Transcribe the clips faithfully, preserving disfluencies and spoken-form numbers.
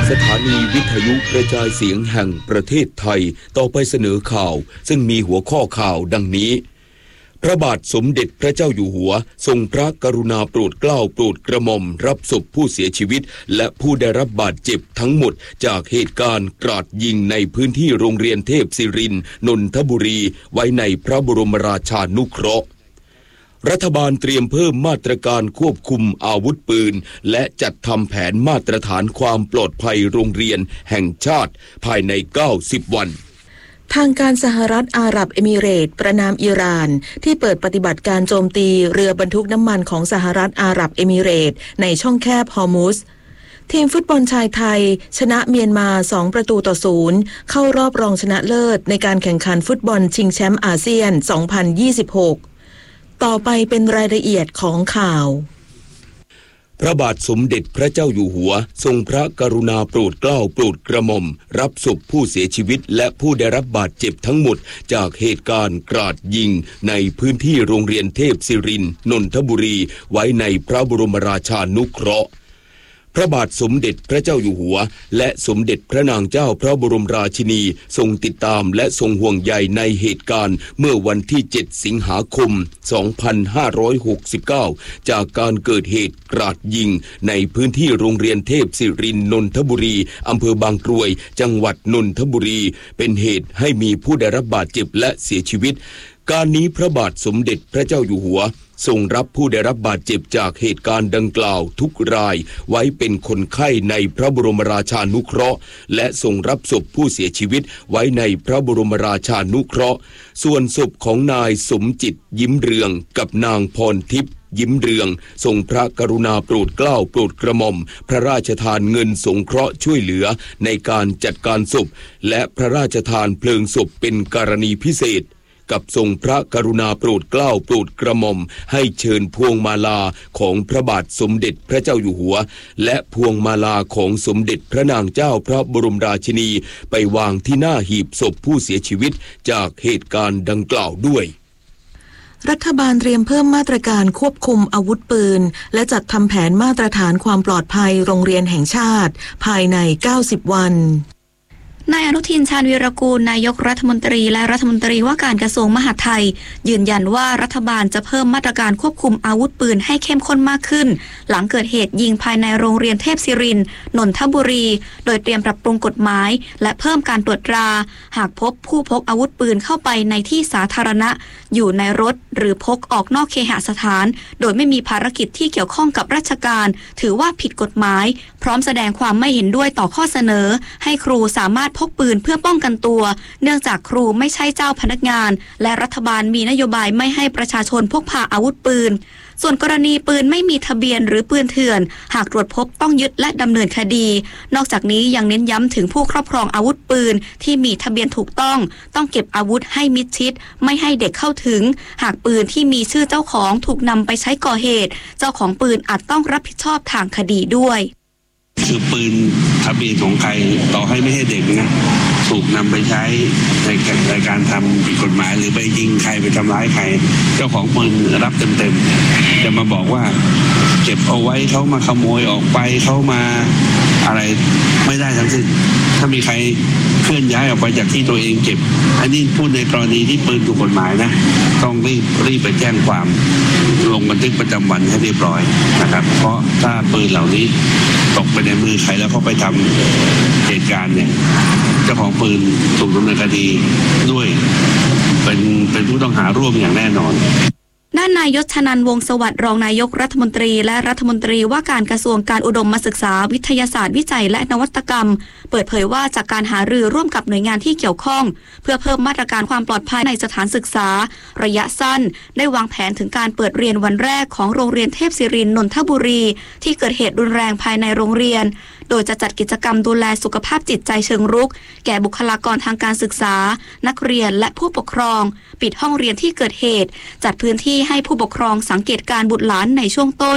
สถานีวิทยุกระจายเสียงแห่งประเทศไทยต่อไปเสนอข่าวซึ่งมีหัวข้อข่าวดังนี้พระบาทสมเด็จพระเจ้าอยู่หัวทรงพระกรุณาโปรดเกล้าโปรดกระหม่อมรับศพผู้เสียชีวิตและผู้ได้รับบาดเจ็บทั้งหมดจากเหตุการณ์กราดยิงในพื้นที่โรงเรียนเทพศิรินทร์นนทบุรีไว้ในพระบรมราชานุเคราะห์รัฐบาลเตรียมเพิ่มมาตรการควบคุมอาวุธปืนและจัดทำแผนมาตรฐานความปลอดภัยโรงเรียนแห่งชาติภายในเก้าสิบวันทางการสหรัฐอาหรับเอมิเรตส์ประณามอิหร่านที่เปิดปฏิบัติการโจมตีเรือบรรทุกน้ำมันของสหรัฐอาหรับเอมิเรตส์ในช่องแคบฮอร์มุซทีมฟุตบอลชายไทยชนะเมียนมาสองประตูต่อศูนย์เข้ารอบรองชนะเลิศในการแข่งขันฟุตบอลชิงแชมป์อาเซียนสองพันยี่สิบหกต่อไปเป็นรายละเอียดของข่าวพระบาทสมเด็จพระเจ้าอยู่หัวทรงพระกรุณาโปรดเกล้าโปรดกระหม่อมรับศพผู้เสียชีวิตและผู้ได้รับบาดเจ็บทั้งหมดจากเหตุการณ์กราดยิงในพื้นที่โรงเรียนเทพศิรินทร์นนทบุรีไว้ในพระบรมราชานุเคราะห์พระบาทสมเด็จพระเจ้าอยู่หัวและสมเด็จพระนางเจ้าพระบรมราชินีทรงติดตามและทรงห่วงใยในเหตุการณ์เมื่อวันที่เจ็ดสิงหาคมสองพันห้าร้อยหกสิบเก้าจากการเกิดเหตุกราดยิงในพื้นที่โรงเรียนเทพศิรินทร์นนทบุรีอำเภอบางกรวยจังหวัดนนทบุรีเป็นเหตุให้มีผู้ได้รับบาดเจ็บและเสียชีวิตการนี้พระบาทสมเด็จพระเจ้าอยู่หัวทรงรับผู้ได้รับบาดเจ็บจากเหตุการณ์ดังกล่าวทุกรายไว้เป็นคนไข้ในพระบรมราชานุเคราะห์และทรงรับศพผู้เสียชีวิตไว้ในพระบรมราชานุเคราะห์ส่วนศพของนายสมจิตยิ้มเรืองกับนางพรทิพย์ยิ้มเรืองทรงพระกรุณาโปรดเกล้าโปรดกระหม่อมพระราชทานเงินสงเคราะห์ช่วยเหลือในการจัดการศพและพระราชทานเพลิงศพเป็นกรณีพิเศษกับทรงพระกรุณาโปรดเกล้าโปรดกระหม่อมให้เชิญพวงมาลาของพระบาทสมเด็จพระเจ้าอยู่หัวและพวงมาลาของสมเด็จพระนางเจ้าพระบรมราชินีไปวางที่หน้าหีบศพผู้เสียชีวิตจากเหตุการณ์ดังกล่าวด้วยรัฐบาลเตรียมเพิ่มมาตรการควบคุมอาวุธปืนและจัดทำแผนมาตรฐานความปลอดภัยโรงเรียนแห่งชาติภายในเก้าสิบวันนายอนุทินชาญวีรกูลนายกรัฐมนตรีและรัฐมนตรีว่าการกระทรวงมหาดไทยยืนยันว่ารัฐบาลจะเพิ่มมาตรการควบคุมอาวุธปืนให้เข้มข้นมากขึ้นหลังเกิดเหตุยิงภายในโรงเรียนเทพศิรินทร์นนทบุรีโดยเตรียมปรับปรุงกฎหมายและเพิ่มการตรวจตราหากพบผู้พกอาวุธปืนเข้าไปในที่สาธารณะอยู่ในรถหรือพกออกนอกเคหสถานโดยไม่มีภารกิจที่เกี่ยวข้องกับราชการถือว่าผิดกฎหมายพร้อมแสดงความไม่เห็นด้วยต่อข้อเสนอให้ครูสามารถพกปืนเพื่อป้องกันตัวเนื่องจากครูไม่ใช่เจ้าพนักงานและรัฐบาลมีนโยบายไม่ให้ประชาชนพกพาอาวุธปืนส่วนกรณีปืนไม่มีทะเบียนหรือปืนเถื่อนหากตรวจพบต้องยึดและดำเนินคดีนอกจากนี้ยังเน้นย้ำถึงผู้ครอบครองอาวุธปืนที่มีทะเบียนถูกต้องต้องเก็บอาวุธให้มิดชิดไม่ให้เด็กเข้าถึงหากปืนที่มีชื่อเจ้าของถูกนำไปใช้ก่อเหตุเจ้าของปืนอาจต้องรับผิดชอบทางคดีด้วยคือปืนทะเบียนของใครต่อให้ไม่ใช่เด็กนะถูกนำไปใช้ในในการทำผิดกฎหมายหรือไปยิงใครไปทำร้ายใครเจ้าของปืนรับเต็มๆจะมาบอกว่าเก็บเอาไว้เขามาขโมยออกไปเขามาอะไรไม่ได้ทั้งสิ้นถ้ามีใครเคลื่อนย้ายออกไปจากที่ตัวเองเก็บอันนี้พูดในกรณีที่ปืนถูกกฎหมายนะต้องรีบรีบไปแจ้งความลงบันทึกประจำวันให้เรียบร้อยนะครับเพราะถ้าปืนเหล่านี้ตกไปในมือใครแล้วเขาไปทำเหตุการณ์เนี่ยเจ้าของปืนถูกดำเนินคดีด้วยเป็นเป็นผู้ต้องหาร่วมอย่างแน่นอนด้านนายยศชนันท์วงศ์สวัสดิ์รองนายกรัฐมนตรีและรัฐมนตรีว่าการกระทรวงการอุดมศึกษาวิทยาศาสตร์วิจัยและนวัตกรรมเปิดเผยว่าจากการหารือร่วมกับหน่วยงานที่เกี่ยวข้องเพื่อเพิ่มมาตรการความปลอดภัยในสถานศึกษาระยะสั้นได้วางแผนถึงการเปิดเรียนวันแรกของโรงเรียนเทพศิรินทร์นนทบุรีที่เกิดเหตุรุนแรงภายในโรงเรียนโดยจะจัดกิจกรรมดูแลสุขภาพจิตใจเชิงรุกแก่บุคลากรทางการศึกษานักเรียนและผู้ปกครองปิดห้องเรียนที่เกิดเหตุจัดพื้นที่ให้ผู้ปกครองสังเกตการบุตรหลานในช่วงต้น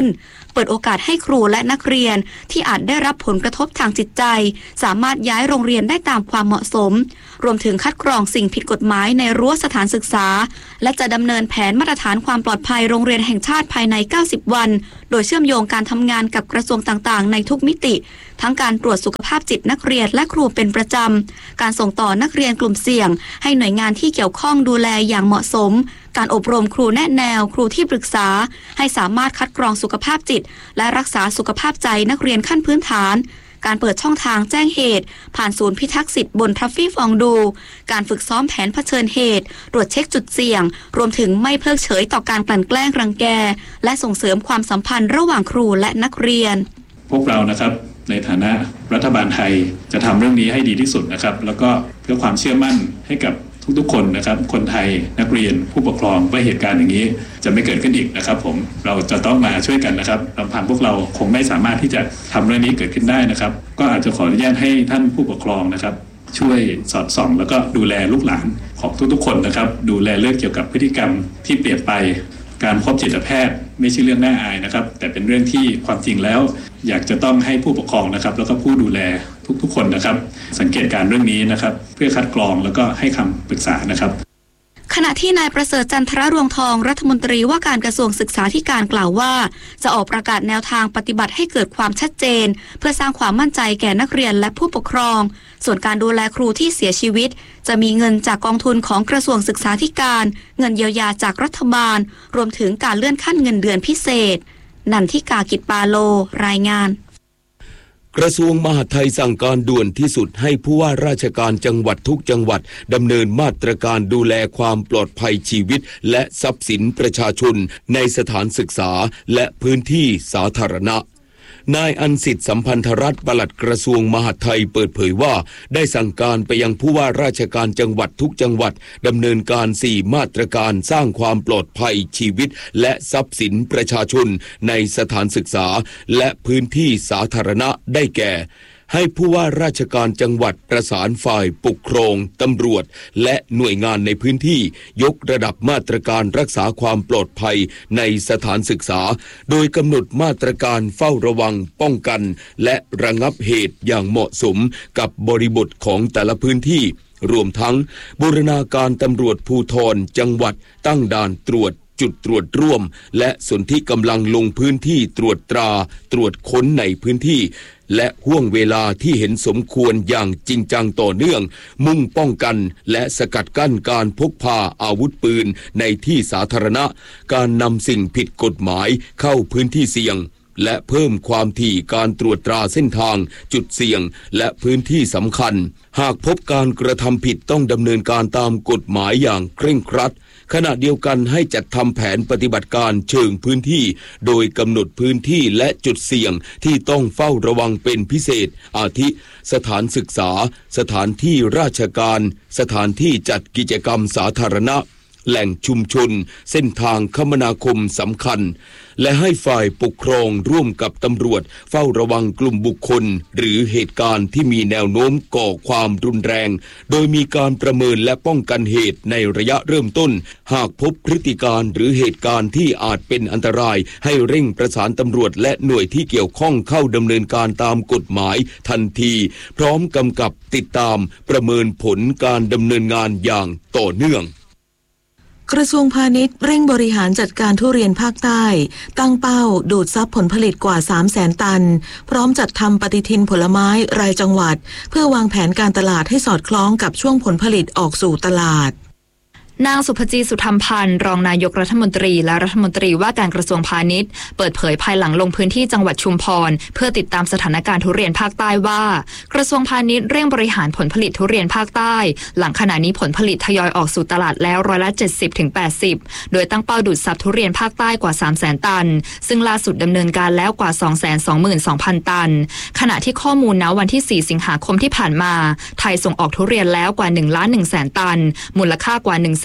เปิดโอกาสให้ครูและนักเรียนที่อาจได้รับผลกระทบทางจิตใจสามารถย้ายโรงเรียนได้ตามความเหมาะสมรวมถึงคัดกรองสิ่งผิดกฎหมายในรั้วสถานศึกษาและจะดำเนินแผนมาตรฐานความปลอดภัยโรงเรียนแห่งชาติภายในเก้าสิบวันโดยเชื่อมโยงการทำงานกับกระทรวงต่างๆในทุกมิติทั้งการตรวจสุขภาพจิตนักเรียนและครูเป็นประจำการส่งต่อนักเรียนกลุ่มเสี่ยงให้หน่วยงานที่เกี่ยวข้องดูแลอย่างเหมาะสมการอบรมครูแนะแนวครูที่ปรึกษาให้สามารถคัดกรองสุขภาพจิตและรักษาสุขภาพใจนักเรียนขั้นพื้นฐานการเปิดช่องทางแจ้งเหตุผ่านศูนย์พิทักษ์สิทธิ์บนทัฟฟี่ฟองดูการฝึกซ้อมแผนเผชิญเหตุตรวจเช็คจุดเสี่ยงรวมถึงไม่เพิกเฉยต่อการกลั่นแกล้งรังแกและส่งเสริมความสัมพันธ์ระหว่างครูและนักเรียนพวกเรานะครับในฐานะรัฐบาลไทยจะทำเรื่องนี้ให้ดีที่สุดนะครับแล้วก็เพื่อความเชื่อมั่นให้กับทุกๆคนนะครับคนไทยนักเรียนผู้ปกครองว่าเหตุการณ์อย่างนี้จะไม่เกิดขึ้นอีกนะครับผมเราจะต้องมาช่วยกันนะครับลำพังพวกเราคงไม่สามารถที่จะทำเรื่องนี้เกิดขึ้นได้นะครับก็อาจจะขออนุญาตให้ท่านผู้ปกครองนะครับช่วยสอดส่องแล้วก็ดูแลลูกหลานของทุกๆคนนะครับดูแลเรื่องเกี่ยวกับพฤติกรรมที่เปลี่ยนไปการพบจิตแพทย์ไม่ใช่เรื่องน่าอายนะครับแต่เป็นเรื่องที่ความจริงแล้วอยากจะต้องให้ผู้ปกครองนะครับแล้วก็ผู้ดูแลทุกๆคนนะครับสังเกตการเรื่องนี้นะครับเพื่อคัดกรองแล้วก็ให้คำปรึกษานะครับขณะที่นายประเสริฐจันทรรวงทองรัฐมนตรีว่าการกระทรวงศึกษาธิการกล่าวว่าจะออกประกาศแนวทางปฏิบัติให้เกิดความชัดเจนเพื่อสร้างความมั่นใจแก่นักเรียนและผู้ปกครองส่วนการดูแลครูที่เสียชีวิตจะมีเงินจากกองทุนของกระทรวงศึกษาธิการเงินเยียวยาจากรัฐบาลรวมถึงการเลื่อนขั้นเงินเดือนพิเศษนันทิกากิจปาโลรายงานกระทรวงมหาดไทยสั่งการด่วนที่สุดให้ผู้ว่าราชการจังหวัดทุกจังหวัดดำเนินมาตรการดูแลความปลอดภัยชีวิตและทรัพย์สินประชาชนในสถานศึกษาและพื้นที่สาธารณะนายอันสิทธิ์สัมพันธรัฐปลัดกระทรวงมหาดไทยเปิดเผยว่าได้สั่งการไปยังผู้ว่าราชการจังหวัดทุกจังหวัดดำเนินการสี่มาตรการสร้างความปลอดภัยชีวิตและทรัพย์สินประชาชนในสถานศึกษาและพื้นที่สาธารณะได้แก่ให้ผู้ว่าราชการจังหวัดประสานฝ่ายปกครองตำรวจและหน่วยงานในพื้นที่ยกระดับมาตรการรักษาความปลอดภัยในสถานศึกษาโดยกำหนดมาตรการเฝ้าระวังป้องกันและระงับเหตุอย่างเหมาะสมกับบริบทของแต่ละพื้นที่รวมทั้งบูรณาการตำรวจภูธรจังหวัดตั้งด่านตรวจจุดตรวจร่วมและสนธิกำลังลงพื้นที่ตรวจตราตรวจค้นในพื้นที่และห่วงเวลาที่เห็นสมควรอย่างจริงจังต่อเนื่องมุ่งป้องกันและสกัดกั้นการพกพาอาวุธปืนในที่สาธารณะการนำสิ่งผิดกฎหมายเข้าพื้นที่เสี่ยงและเพิ่มความถี่การตรวจตราเส้นทางจุดเสี่ยงและพื้นที่สำคัญหากพบการกระทำผิดต้องดำเนินการตามกฎหมายอย่างเคร่งครัดขณะเดียวกันให้จัดทำแผนปฏิบัติการเชิงพื้นที่โดยกำหนดพื้นที่และจุดเสี่ยงที่ต้องเฝ้าระวังเป็นพิเศษอาทิสถานศึกษาสถานที่ราชการสถานที่จัดกิจกรรมสาธารณะแหล่งชุมชนเส้นทางคมนาคมสำคัญและให้ฝ่ายปกครองร่วมกับตำรวจเฝ้าระวังกลุ่มบุคคลหรือเหตุการณ์ที่มีแนวโน้มก่อความรุนแรงโดยมีการประเมินและป้องกันเหตุในระยะเริ่มต้นหากพบพฤติการหรือเหตุการณ์ที่อาจเป็นอันตรายให้เร่งประสานตำรวจและหน่วยที่เกี่ยวข้องเข้าดำเนินการตามกฎหมายทันทีพร้อมกำกับติดตามประเมินผลการดำเนินงานอย่างต่อเนื่องกระทรวงพาณิชย์เร่งบริหารจัดการทุเรียนภาคใต้ตั้งเป้าดูดซับผลผลิตกว่า สามแสน ตันพร้อมจัดทำปฏิทินผลไม้รายจังหวัดเพื่อวางแผนการตลาดให้สอดคล้องกับช่วงผลผลิตออกสู่ตลาดนางสุภจีสุธรรมพันธ์รองนายกรัฐมนตรีและรัฐมนตรีว่าการกระทรวงพาณิชย์เปิดเผยภายหลังลงพื้นที่จังหวัดชุมพรเพื่อติดตามสถานการณ์ทุเรียนภาคใต้ว่ากระทรวงพาณิชย์เร่งบริหารผลผลิตทุเรียนภาคใต้หลังขณะนี้ผลผลิตทยอยออกสู่ตลาดแล้วร้อยละ เจ็ดสิบถึงแปดสิบ โดยตั้งเป้าดูดซับทุเรียนภาคใต้กว่า สามแสน ตันซึ่งล่าสุดดำเนินการแล้วกว่า สองแสนสองหมื่นสองพัน ตันขณะที่ข้อมูลณวันที่สี่สิงหาคมที่ผ่านมาไทยส่งออกทุเรียนแล้วกว่า หนึ่งล้านหนึ่งแสน ตันมูลค่ากว่า หนึ่งแส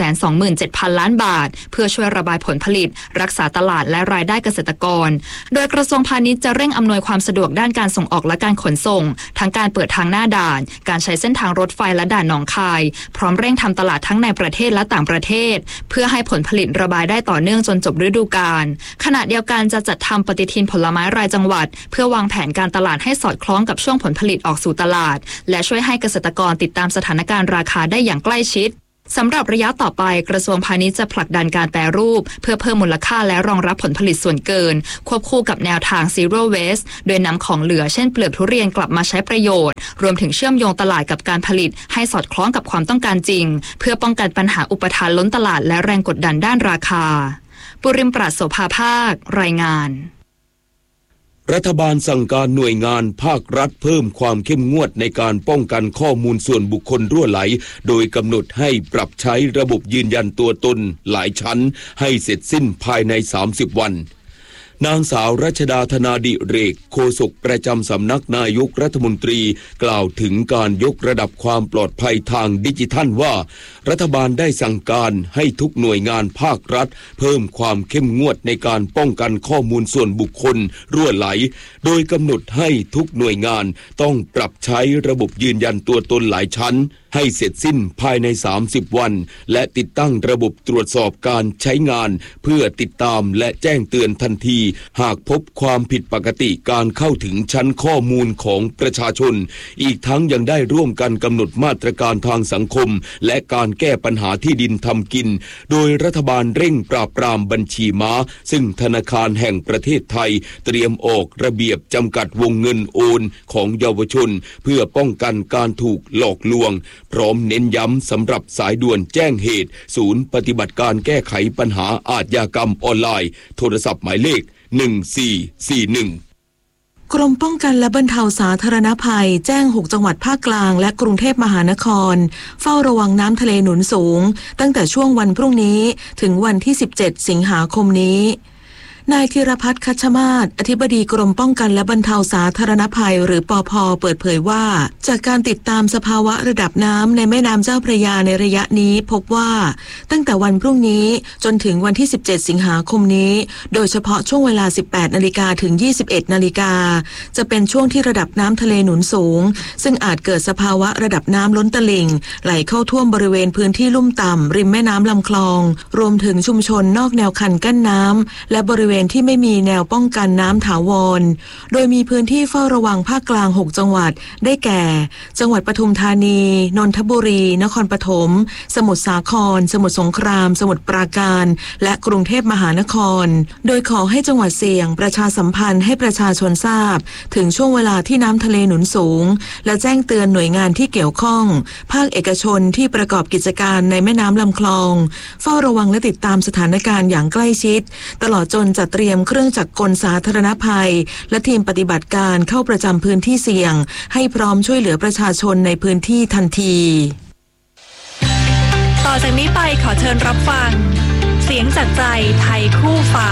นสองหมื่นเจ็ดพัน ล้านบาทเพื่อช่วยระบายผลผลิตรักษาตลาดและรายได้เกษตรกรโดยกระทรวงพาณิชย์จะเร่งอำนวยความสะดวกด้านการส่งออกและการขนส่งทั้งการเปิดทางหน้าด่านการใช้เส้นทางรถไฟและด่านหนองคายพร้อมเร่งทำตลาดทั้งในประเทศและต่างประเทศเพื่อให้ผลผลิตระบายได้ต่อเนื่องจนจบฤดูกาลขณะเดียวกันจะจัดทำปฏิทินผลไม้รายจังหวัดเพื่อวางแผนการตลาดให้สอดคล้องกับช่วงผลผลิตออกสู่ตลาดและช่วยให้เกษตรกรติดตามสถานการณ์ราคาได้อย่างใกล้ชิดสำหรับระยะต่อไปกระทรวงพาณิชย์จะผลักดันการแปรรูปเพื่อเพิ่มมูลค่าและรองรับผลผลิตส่วนเกินควบคู่กับแนวทาง Zero Waste โดยนำของเหลือเช่นเปลือกทุเรียนกลับมาใช้ประโยชน์รวมถึงเชื่อมโยงตลาดกับการผลิตให้สอดคล้องกับความต้องการจริงเพื่อป้องกันปัญหาอุปทานล้นตลาดและแรงกดดันด้านราคาปุริมปราศโสภาภาครายงานรัฐบาลสั่งการหน่วยงานภาครัฐเพิ่มความเข้มงวดในการป้องกันข้อมูลส่วนบุคคลรั่วไหลโดยกำหนดให้ปรับใช้ระบบยืนยันตัวตนหลายชั้นให้เสร็จสิ้นภายในสามสิบวันนางสาวรัชดาธนาดิเรกโฆษกประจำสำนักนายกรัฐมนตรีกล่าวถึงการยกระดับความปลอดภัยทางดิจิทัลว่ารัฐบาลได้สั่งการให้ทุกหน่วยงานภาครัฐเพิ่มความเข้มงวดในการป้องกันข้อมูลส่วนบุคคลรั่วไหลโดยกำหนดให้ทุกหน่วยงานต้องปรับใช้ระบบยืนยันตัวตนหลายชั้นให้เสร็จสิ้นภายในสามสิบวันและติดตั้งระบบตรวจสอบการใช้งานเพื่อติดตามและแจ้งเตือนทันทีหากพบความผิดปกติการเข้าถึงชั้นข้อมูลของประชาชนอีกทั้งยังได้ร่วมกันกำหนดมาตรการทางสังคมและการแก้ปัญหาที่ดินทำกินโดยรัฐบาลเร่งปราบปรามบัญชีม้าซึ่งธนาคารแห่งประเทศไทยเตรียมออกระเบียบจำกัดวงเงินโอนของเยาวชนเพื่อป้องกันการถูกหลอกลวงพร้อมเน้นย้ำสำหรับสายด่วนแจ้งเหตุศูนย์ปฏิบัติการแก้ไขปัญหาอาชญากรรมออนไลน์โทรศัพท์หมายเลขหนึ่งสี่สี่หนึ่งกรมป้องกันและบรรเทาสาธารณภัยแจ้งหกจังหวัดภาคกลางและกรุงเทพมหานครเฝ้าระวังน้ำทะเลหนุนสูงตั้งแต่ช่วงวันพรุ่งนี้ถึงวันที่สิบเจ็ดสิงหาคมนี้นายธีรพัฒน์คัชมาศอธิบดีกรมป้องกันและบรรเทาสาธารณภัยหรือปภ.เปิดเผยว่าจากการติดตามสภาวะระดับน้ำในแม่น้ำเจ้าพระยาในระยะนี้พบว่าตั้งแต่วันพรุ่งนี้จนถึงวันที่สิบเจ็ดสิงหาคมนี้โดยเฉพาะช่วงเวลา สิบแปดนาฬิกา ถึง ยี่สิบเอ็ดนาฬิกาจะเป็นช่วงที่ระดับน้ำทะเลหนุนสูงซึ่งอาจเกิดสภาวะระดับน้ำล้นตลิ่งไหลเข้าท่วมบริเวณพื้นที่ลุ่มต่ำริมแม่น้ำลำคลองรวมถึงชุมชนนอกแนวคันกั้นน้ำและบริเวณที่ไม่มีแนวป้องกันน้ำถาวรโดยมีพื้นที่เฝ้าระวังภาคกลางหกจังหวัดได้แก่จังหวัดปทุมธานีนนทบุรีนครปฐมสมุทรสาครสมุทรสงครามสมุทรปราการและกรุงเทพมหานครโดยขอให้จังหวัดเสี่ยงประชาสัมพันธ์ให้ประชาชนทราบถึงช่วงเวลาที่น้ำทะเลหนุนสูงและแจ้งเตือนหน่วยงานที่เกี่ยวข้องภาคเอกชนที่ประกอบกิจการในแม่น้ำลำคลองเฝ้าระวังและติดตามสถานการณ์อย่างใกล้ชิดตลอดจนจัดเตรียมเครื่องจักรกลสาธารณภัยและทีมปฏิบัติการเข้าประจำพื้นที่เสี่ยงให้พร้อมช่วยเหลือประชาชนในพื้นที่ทันทีต่อจากนี้ไปขอเชิญรับฟังเสียงจากใจไทยคู่ฟ้า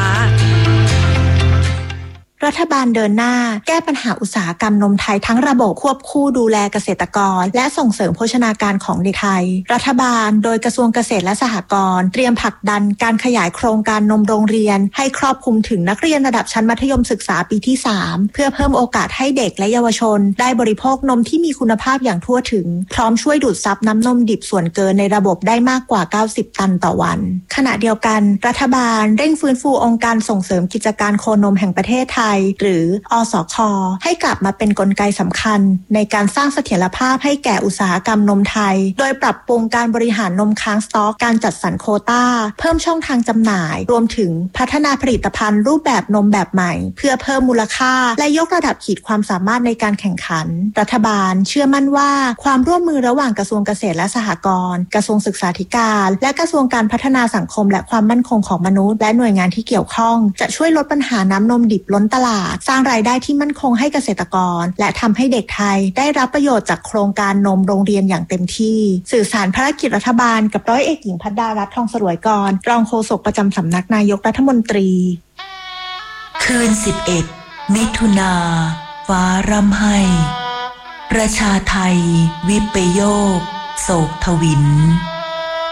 รัฐบาลเดินหน้าแก้ปัญหาอุตสาหกรรมนมไทยทั้งระบบควบคู่ดูแลเกษตรกรและส่งเสริมโภชนาการของเด็กไทยรัฐบาลโดยกระทรวงเกษตรและสหกรณ์เตรียมผลักดันการขยายโครงการนมโรงเรียนให้ครอบคลุมถึงนักเรียนระดับชั้นมัธยมศึกษาปีที่สามเพื่อเพิ่มโอกาสให้เด็กและเยาวชนได้บริโภคนมที่มีคุณภาพอย่างทั่วถึงพร้อมช่วยดูดซับน้ำนมดิบส่วนเกินในระบบได้มากกว่าเก้าสิบตันต่อวันขณะเดียวกันรัฐบาลเร่งฟื้นฟูองค์การส่งเสริมกิจการโคนมแห่งประเทศไทยหรืออสค.ให้กลับมาเป็นกลไกสำคัญในการสร้างเสถียรภาพให้แก่อุตสาหกรรมนมไทยโดยปรับปรุงการบริหารนมค้างสต็อกการจัดสรรโควต้าเพิ่มช่องทางจำหน่ายรวมถึงพัฒนาผลิตภัณฑ์รูปแบบนมแบบใหม่เพื่อเพิ่มมูลค่าและยกระดับขีดความสามารถในการแข่งขันรัฐบาลเชื่อมั่นว่าความร่วมมือระหว่างกระทรวงเกษตรและสหกรณ์กระทรวงศึกษาธิการและกระทรวงการพัฒนาสังคมและความมั่นคงของมนุษย์และหน่วยงานที่เกี่ยวข้องจะช่วยลดปัญหาน้ำนมดิบล้นตลาดสร้างรายได้ที่มั่นคงให้เกษตรกรและทำให้เด็กไทยได้รับประโยชน์จากโครงการนมโรงเรียนอย่างเต็มที่สื่อสารภารกิจรัฐบาลกับร้อยเอกหญิงพัดดารัตน์ทองสรวยกรรองโฆษกประจำสำนักนายกรัฐมนตรีคืนสิบเอ็ดมิถุนาฟ้าร่ำไห้ประชาไทยวิปโยคโศกทวิน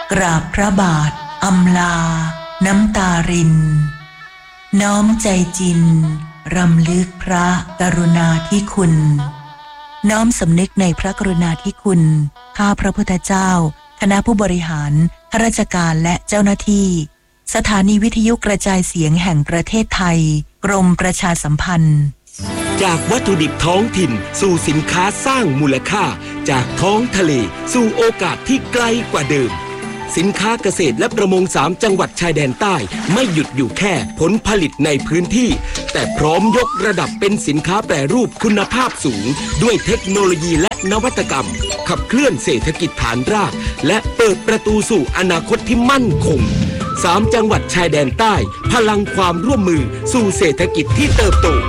กราบพระบาทอำลาน้ำตารินน้อมใจจินรำลึกพระกรุณาธิคุณน้อมสำนึกในพระกรุณาธิคุณข้าพระพุทธเจ้าคณะผู้บริหารข้าราชการและเจ้าหน้าที่สถานีวิทยุกระจายเสียงแห่งประเทศไทยกรมประชาสัมพันธ์จากวัตถุดิบท้องถิ่นสู่สินค้าสร้างมูลค่าจากท้องทะเลสู่โอกาสที่ไกลกว่าเดิมสินค้าเกษตรและประมงสามจังหวัดชายแดนใต้ไม่หยุดอยู่แค่ผลผลิตในพื้นที่แต่พร้อมยกระดับเป็นสินค้าแปรรูปคุณภาพสูงด้วยเทคโนโลยีและนวัตกรรมขับเคลื่อนเศรษฐกิจฐานรากและเปิดประตูสู่อนาคตที่มั่นคงสามจังหวัดชายแดนใต้พลังความร่วมมือสู่เศรษฐกิจที่เติบโต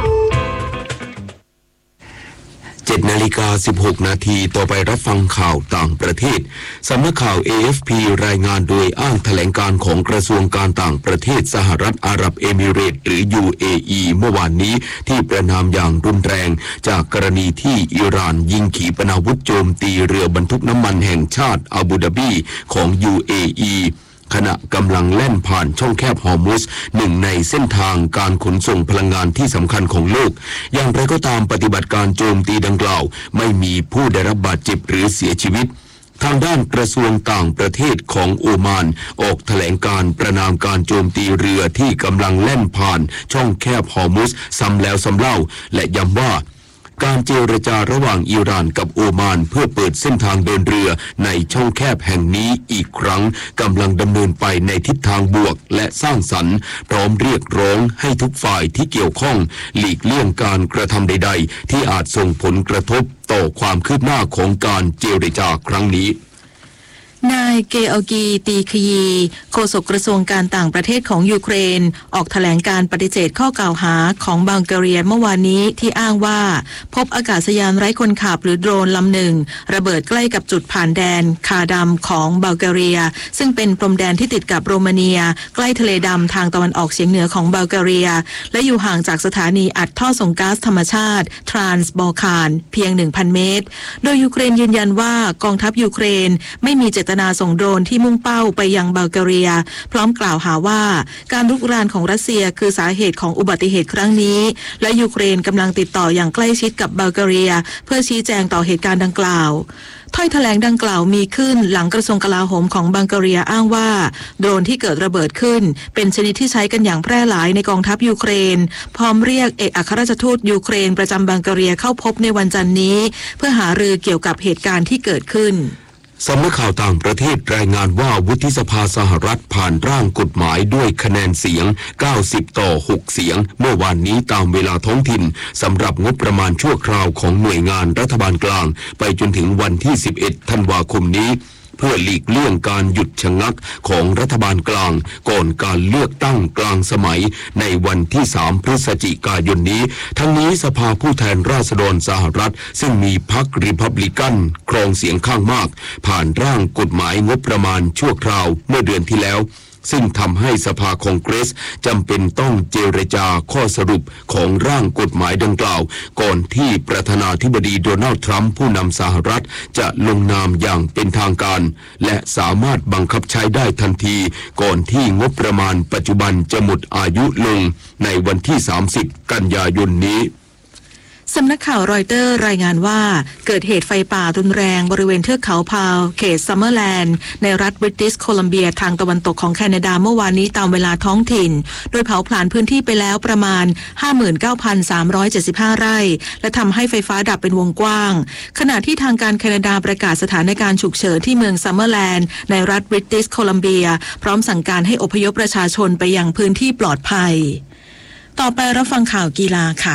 เจ็ดนาฬิกาสิบหกนาทีต่อไปรับฟังข่าวต่างประเทศสำนักข่าว เอ เอฟ พี รายงานโดยอ้างแถลงการของกระทรวงการต่างประเทศสหรัฐอาหรับเอมิเรตส์หรือ ยู เอ อี เมื่อวานนี้ที่ประณามอย่างรุนแรงจากกรณีที่อิหร่านยิงขีปนาวุธโจมตีเรือบรรทุกน้ำมันแห่งชาติอาบูดาบีของ ยู เอ อีขณะกำลังแล่นผ่านช่องแคบฮอร์มุซหนึ่งในเส้นทางการขนส่งพลังงานที่สำคัญของโลกอย่างไรก็ตามปฏิบัติการโจมตีดังกล่าวไม่มีผู้ได้รับบาดเจ็บหรือเสียชีวิตทางด้านกระทรวงต่างประเทศของโอมานออกแถลงการประณามการโจมตีเรือที่กำลังแล่นผ่านช่องแคบฮอร์มุซซ้ำแล้วซ้ำเล่าและย้ำว่าการเจรจาระหว่างอิหร่านกับโอมานเพื่อเปิดเส้นทางเดินเรือในช่องแคบแห่งนี้อีกครั้งกำลังดำเนินไปในทิศทางบวกและสร้างสรรค์พร้อมเรียกร้องให้ทุกฝ่ายที่เกี่ยวข้องหลีกเลี่ยงการกระทำใดๆที่อาจส่งผลกระทบต่อความคืบหน้าของการเจรจาครั้งนี้นายเกอร์กีตีคยีโฆษกกระทรวงการต่างประเทศของยูเครนออกแถลงการปฏิเสธข้อกล่าวหาของบัลแกเรียเมื่อวานนี้ที่อ้างว่าพบอากาศยานไร้คนขับหรือโดรนลำหนึ่งระเบิดใกล้กับจุดผ่านแดนคาดัมของบัลแกเรียซึ่งเป็นพรมแดนที่ติดกับโรมาเนียใกล้ทะเลดำทางตะวันออกเฉียงเหนือของบัลแกเรียและอยู่ห่างจากสถานีอัดท่อส่งก๊าซธรรมชาติทรานส์บอลคานเพียง หนึ่งพัน เมตรโดยยูเครนยืนยันว่ากองทัพยูเครนไม่มีเจตนาส่งโดรนที่มุ่งเป้าไปยังบัลแกเรียพร้อมกล่าวหาว่าการรุกรานของรัสเซียคือสาเหตุของอุบัติเหตุครั้งนี้และยูเครนกำลังติดต่ออย่างใกล้ชิดกับบัลแกเรียเพื่อชี้แจงต่อเหตุการณ์ดังกล่าวถ้อยแถลงดังกล่าวมีขึ้นหลังกระทรวงกลาโหมของบัลแกเรียอ้างว่าโดรนที่เกิดระเบิดขึ้นเป็นชนิดที่ใช้กันอย่างแพร่หลายในกองทัพยูเครนพร้อมเรียกเอกอัครราชทูตยูเครนประจำบัลแกเรียเข้าพบในวันจันทร์นี้เพื่อหารือเกี่ยวกับเหตุการณ์ที่เกิดขึ้นสำนักข่าวต่างประเทศรายงานว่าวุฒิสภาสหรัฐผ่านร่างกฎหมายด้วยคะแนนเสียงเก้าสิบต่อหกเสียงเมื่อวานนี้ตามเวลาท้องถิ่นสำหรับงบประมาณชั่วคราวของหน่วยงานรัฐบาลกลางไปจนถึงวันที่สิบเอ็ดธันวาคมนี้เพื่อหลีกเลี่ยงการหยุดชะงักของรัฐบาลกลางก่อนการเลือกตั้งกลางสมัยในวันที่สามพฤศจิกายนนี้ทั้งนี้สภาผู้แทนราษฎรสหรัฐซึ่งมีพรรคริพับลิกันครองเสียงข้างมากผ่านร่างกฎหมายงบประมาณชั่วคราวเมื่อเดือนที่แล้วซึ่งทำให้สภาคองเกรสจำเป็นต้องเจรจาข้อสรุปของร่างกฎหมายดังกล่าวก่อนที่ประธานาธิบดีโดนัลด์ทรัมป์ผู้นำสหรัฐจะลงนามอย่างเป็นทางการและสามารถบังคับใช้ได้ทันทีก่อนที่งบประมาณปัจจุบันจะหมดอายุลงในวันที่สามสิบกันยายนนี้สำนักข่าวรอยเตอร์รายงานว่าเกิดเหตุไฟป่ารุนแรงบริเวณเทือกเขาพาวเขตซัมเมอร์แลนด์ในรัฐบริติชโคลัมเบียทางตะวันตกของแคนาดาเมื่อวานนี้ตามเวลาท้องถิ่นโดยเผาผลาญพื้นที่ไปแล้วประมาณ ห้าหมื่นเก้าพันสามร้อยเจ็ดสิบห้า ไร่และทำให้ไฟฟ้าดับเป็นวงกว้างขณะที่ทางการแคนาดาประกาศสถานการณ์ฉุกเฉินที่เมืองซัมเมอร์แลนด์ในรัฐบริติชโคลัมเบียพร้อมสั่งการให้อพยพประชาชนไปยังพื้นที่ปลอดภัยต่อไปรับฟังข่าวกีฬาค่ะ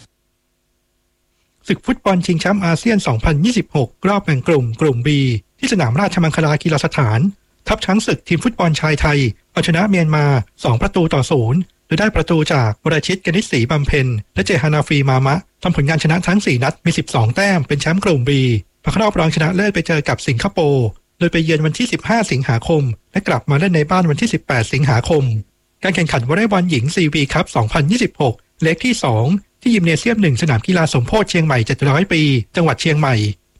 ศึกฟุตบอลชิงแชมป์อาเซียน สองพันยี่สิบหก รอบแบ่งกลุ่มกลุ่ม B ที่สนามราชมังคลากีฬาสถานทัพช้างศึกทีมฟุตบอลชายไทยเอาชนะเมียนมาสองประตูต่อศูนย์โดยได้ประตูจากวรชิต กนิษฐ์ศรีบำเพ็ญและเจฮานาฟีมามะทำผลงานชนะทั้งสี่นัดมีสิบสองแต้มเป็นแชมป์กลุ่ม B ผ่านรอบรองชนะเลิศไปเจอกับสิงคโปร์โดยไปเยือนวันที่สิบห้าสิงหาคมและกลับมาเล่นในบ้านวันที่สิบแปดสิงหาคมการแข่งขันวอลเลย์บอลหญิง ซี บี คัพ สองพันยี่สิบหก เล็กที่สองที่ยิมเนเซียมหนึ่งสนามกีฬาสมโพธิเชียงใหม่เจ็ดร้อยปีจังหวัดเชียงใหม่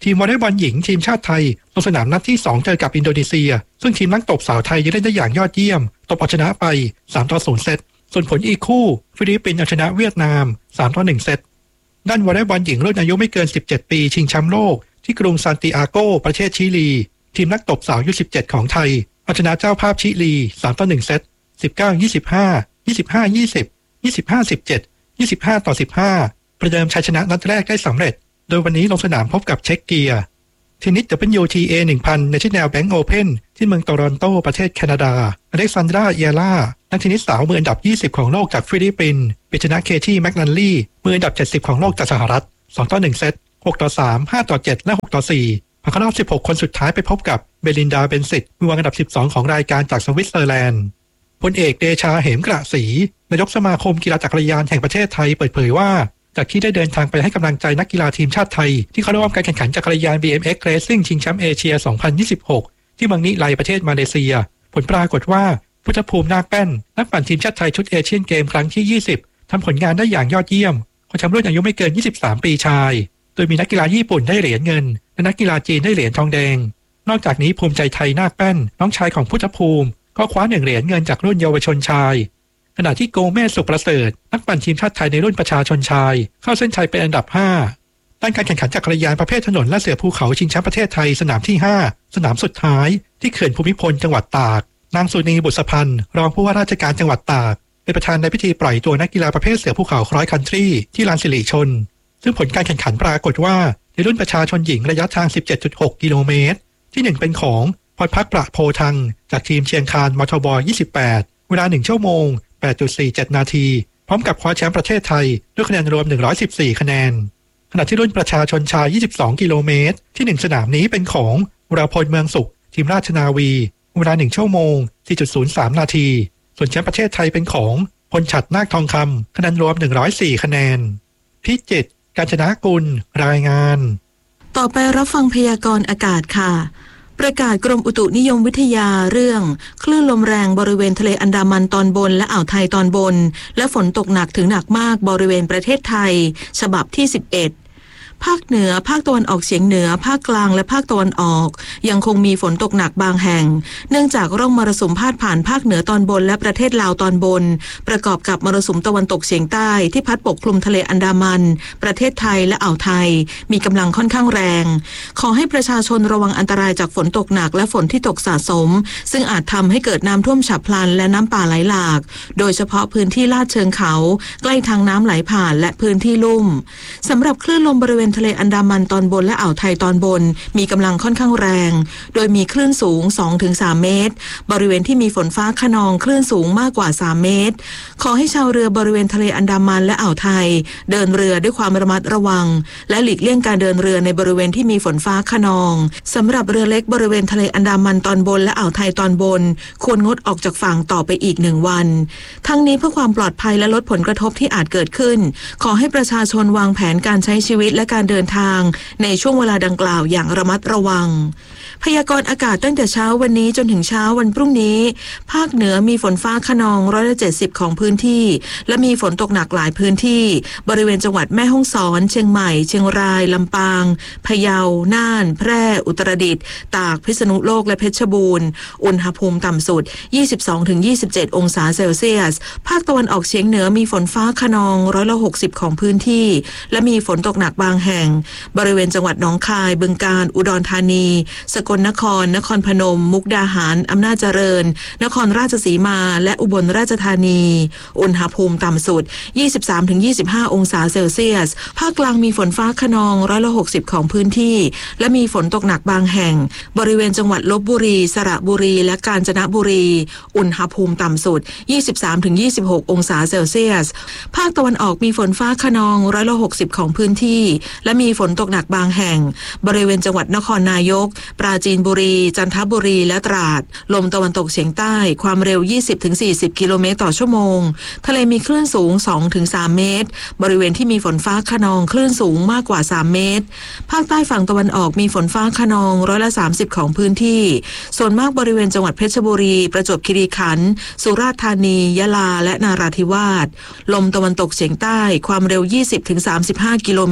ทีมวอลเลย์บอลหญิงทีมชาติไทยลงสนามนัดที่สองเจอกับอินโดนีเซียซึ่งทีมนักตบสาวไทยยังเล่นได้อย่างยอดเยี่ยมตบเอาชนะไปสามต่อศูนย์เซตส่วนผลอีกคู่ฟิลิปปินส์เอาชนะเวียดนามสามต่อหนึ่งเซตด้านวอลเลย์บอลหญิงรุ่นอายุไม่เกินสิบเจ็ดปีชิงแชมป์โลกที่กรุงซานติอาโกประเทศชิลีทีมนักตบสาวอายุสิบเจ็ดของไทยเอาชนะเจ้าภาพชิลีสามต่อหนึ่งเซตสิบเก้า ยี่สิบห้า ยี่สิบห้า ยี่สิบ ยี่สิบห้า สิบเจ็ด ยี่สิบห้าต่อสิบห้าประเดิมชัยชนะนัดแรกได้สำเร็จโดยวันนี้ลงสนามพบกับเช็กเกียเทนนิส ดับเบิลยู ที เอ หนึ่งพัน National Bank Open ที่เมืองโตรอนโตประเทศแคนาดาอเล็กซานดราเอียร่านักเทนนิสสาวมืออันดับยี่สิบของโลกจากฟิลิปปินส์ไปชนะเคที่แมคนันลี่มืออันดับเจ็ดสิบของโลกจากสหรัฐสองต่อหนึ่งเซตหกต่อสาม ห้าต่อเจ็ดและหกต่อสี่ผ่านเข้ารอบสิบหกคนสุดท้ายไปพบกับเบลินดาเบนซิตมือวางอันดับสิบสองของรายการจากสวิตเซอร์แลนด์พลเอกเดชาเหมกระศรีนายกสมาคมกีฬาจักรยานแห่งประเทศไทยเปิดเผยว่าจากที่ได้เดินทางไปให้กำลังใจนักกีฬาทีมชาติไทยที่เข้าร่วมการแข่งขันจักรยาน บี เอ็ม เอ็กซ์ Racing ชิงแชมป์เอเชีย สองพันยี่สิบหก ที่เมืองนิไลประเทศมาเลเซียผลปรากฏว่าพุทธภูมินาคแป้นนักปั่นทีมชาติไทยชุดเอเชียนเกมครั้งที่ยี่สิบทำผลงานได้อย่างยอดเยี่ยมคว้าแชมป์รุ่นอายุไม่เกินยี่สิบสามปีชายโดยมีนักกีฬาญี่ปุ่นได้เหรียญเงินและนักกีฬาจีนได้เหรียญทองแดงนอกจากนี้ภูมิใจไทยนาคแป้นน้องชายของพุทธภูมิก็คว้าหนึ่งเหรียญเงินจากรุ่นเยาวชนชายขณะที่โกเมสสุขประเสริฐนักปั่นทีมชาติไทยในรุ่นประชาชนชายเข้าเส้นชัยเป็นอันดับห้าด้านการแข่งขันจักรยานประเภทถนนและเสือภูเขาชิงแชมป์ประเทศไทยสนามที่ห้าสนามสุดท้ายที่เขื่อนภูมิพลจังหวัดตากนางสุนีบุษพันธ์รองผู้ว่าราชการจังหวัดตากเป็นประธานในพิธีปล่อยตัวนักกีฬาประเภทเสือภูเขาคร้อยคันทรีที่ลานสิริชนซึ่งผลการแข่งขันปรากฏว่าในรุ่นประชาชนหญิงระยะทาง สิบเจ็ดจุดหก กิโลเมตรที่หนึ่งเป็นของพรพักประโพทังจากทีมเชียงคานมทบยี่สิบแปดเวลาหนึ่งชั่วโมง แปดจุดสี่เจ็ด นาทีพร้อมกับคว้าแชมป์ประเทศไทยด้วยคะแนนรวมหนึ่งร้อยสิบสี่คะแนนขณะที่รุ่นประชาชนชายยี่สิบสองกิโลเมตรที่หนึ่งสนามนี้เป็นของวราพลเมืองสุขทีมราชนาวีเวลาหนึ่งชั่วโมง สี่จุดศูนย์สาม นาทีส่วนแชมป์ประเทศไทยเป็นของพลฉัตรนาคทองคำคะแนนรวมหนึ่งร้อยสี่คะแนนพิจิตรกาญจนกุลรายงานต่อไปรับฟังพยากรณ์อากาศค่ะประกาศกรมอุตุนิยมวิทยาเรื่องคลื่นลมแรงบริเวณทะเลอันดามันตอนบนและอ่าวไทยตอนบนและฝนตกหนักถึงหนักมากบริเวณประเทศไทยฉบับที่สิบเอ็ดภาคเหนือภาคตะวันออกเฉียงเหนือภาคกลางและภาคตะวันออกยังคงมีฝนตกหนักบางแห่งเนื่องจากร่องมรสุมพาดผ่านภาคเหนือตอนบนและประเทศลาวตอนบนประกอบกับมรสุมตะวันตกเฉียงใต้ที่พัดปกคลุมทะเลอันดามันประเทศไทยและอ่าวไทยมีกำลังค่อนข้างแรงขอให้ประชาชนระวังอันตรายจากฝนตกหนักและฝนที่ตกสะสมซึ่งอาจทำให้เกิดน้ำท่วมฉับพลันและน้ำป่าไหลหลากโดยเฉพาะพื้นที่ลาดเชิงเขาใกล้ทางน้ำไหลผ่านและพื้นที่ลุ่มสำหรับคลื่นลมบริเวณทะเลอันดามันตอนบนและอ่าวไทยตอนบนมีกำลังค่อนข้างแรงโดยมีคลื่นสูง สองถึงสาม เมตรบริเวณที่มีฝนฟ้าคะนองคลื่นสูงมากกว่าสามเมตรขอให้ชาวเรือบริเวณทะเลอันดามันและอ่าวไทยเดินเรือด้วยความระมัดระวังและหลีกเลี่ยงการเดินเรือในบริเวณที่มีฝนฟ้าคะนองสำหรับเรือเล็กบริเวณทะเลอันดามันตอนบนและอ่าวไทยตอนบนควรงดออกจากฝั่งต่อไปอีกหนึ่งวันทั้งนี้เพื่อความปลอดภัยและลดผลกระทบที่อาจเกิดขึ้นขอให้ประชาชนวางแผนการใช้ชีวิตและการเดินทางในช่วงเวลาดังกล่าวอย่างระมัดระวังพยากรณ์อากาศตั้งแต่เช้าวันนี้จนถึงเช้าวันพรุ่งนี้ภาคเหนือมีฝนฟ้าคะนองร้อยละเจ็ดสิบของพื้นที่และมีฝนตกหนักหลายพื้นที่บริเวณจังหวัดแม่ฮ่องสอนเชียงใหม่เชียงรายลำปางพะเยาน่านแพร่อุตรดิตถ์ตากพิษณุโลกและเพชรบูรณ์อุณหภูมิต่ำสุด ยี่สิบสองถึงยี่สิบเจ็ด องศาเซลเซียสภาคตะวันออกเฉียงเหนือมีฝนฟ้าคะนองร้อยละหกสิบของพื้นที่และมีฝนตกหนักบางแห่งบริเวณจังหวัดหนองคายบึงกาฬอุดรธานีสกลนครนครพนมมุกดาหารอำนาจเจริญนครราชสีมาและอุบลราชธานีอุณหภูมิต่ำสุด ยี่สิบสามถึงยี่สิบห้า องศาเซลเซียสภาคกลางมีฝนฟ้าคะนองร้อยละหกสิบของพื้นที่และมีฝนตกหนักบางแห่งบริเวณจังหวัดลพบุรีสระบุรีและกาญจนบุรีอุณหภูมิต่ำสุด ยี่สิบสามถึงยี่สิบหก องศาเซลเซียสภาคตะวันออกมีฝนฟ้าคะนองร้อยละหกสิบของพื้นที่และมีฝนตกหนักบางแห่งบริเวณจังหวัดนครนายกปราจีนบุรีจันทบุรีและตราดลมตะวันตกเฉียงใต้ความเร็ว ยี่สิบถึงสี่สิบ กิโลเมตรต่อชั่วโมงทะเลมีคลื่นสูง สองถึงสาม เมตรบริเวณที่มีฝนฟ้าคะนองคลื่นสูงมากกว่าสามเมตรภาคใต้ฝั่งตะวันออกมีฝนฟ้าคะนองร้อยละสามสิบของพื้นที่ส่วนมากบริเวณจังหวัดเพชรบุรีประจวบคีรีขันธ์สุราษฎร์ธานียะลาและนาราธิวาสลมตะวันตกเฉียงใต้ความเร็ว ยี่สิบถึงสามสิบห้า กิโลเมตรต่อชั่วโมง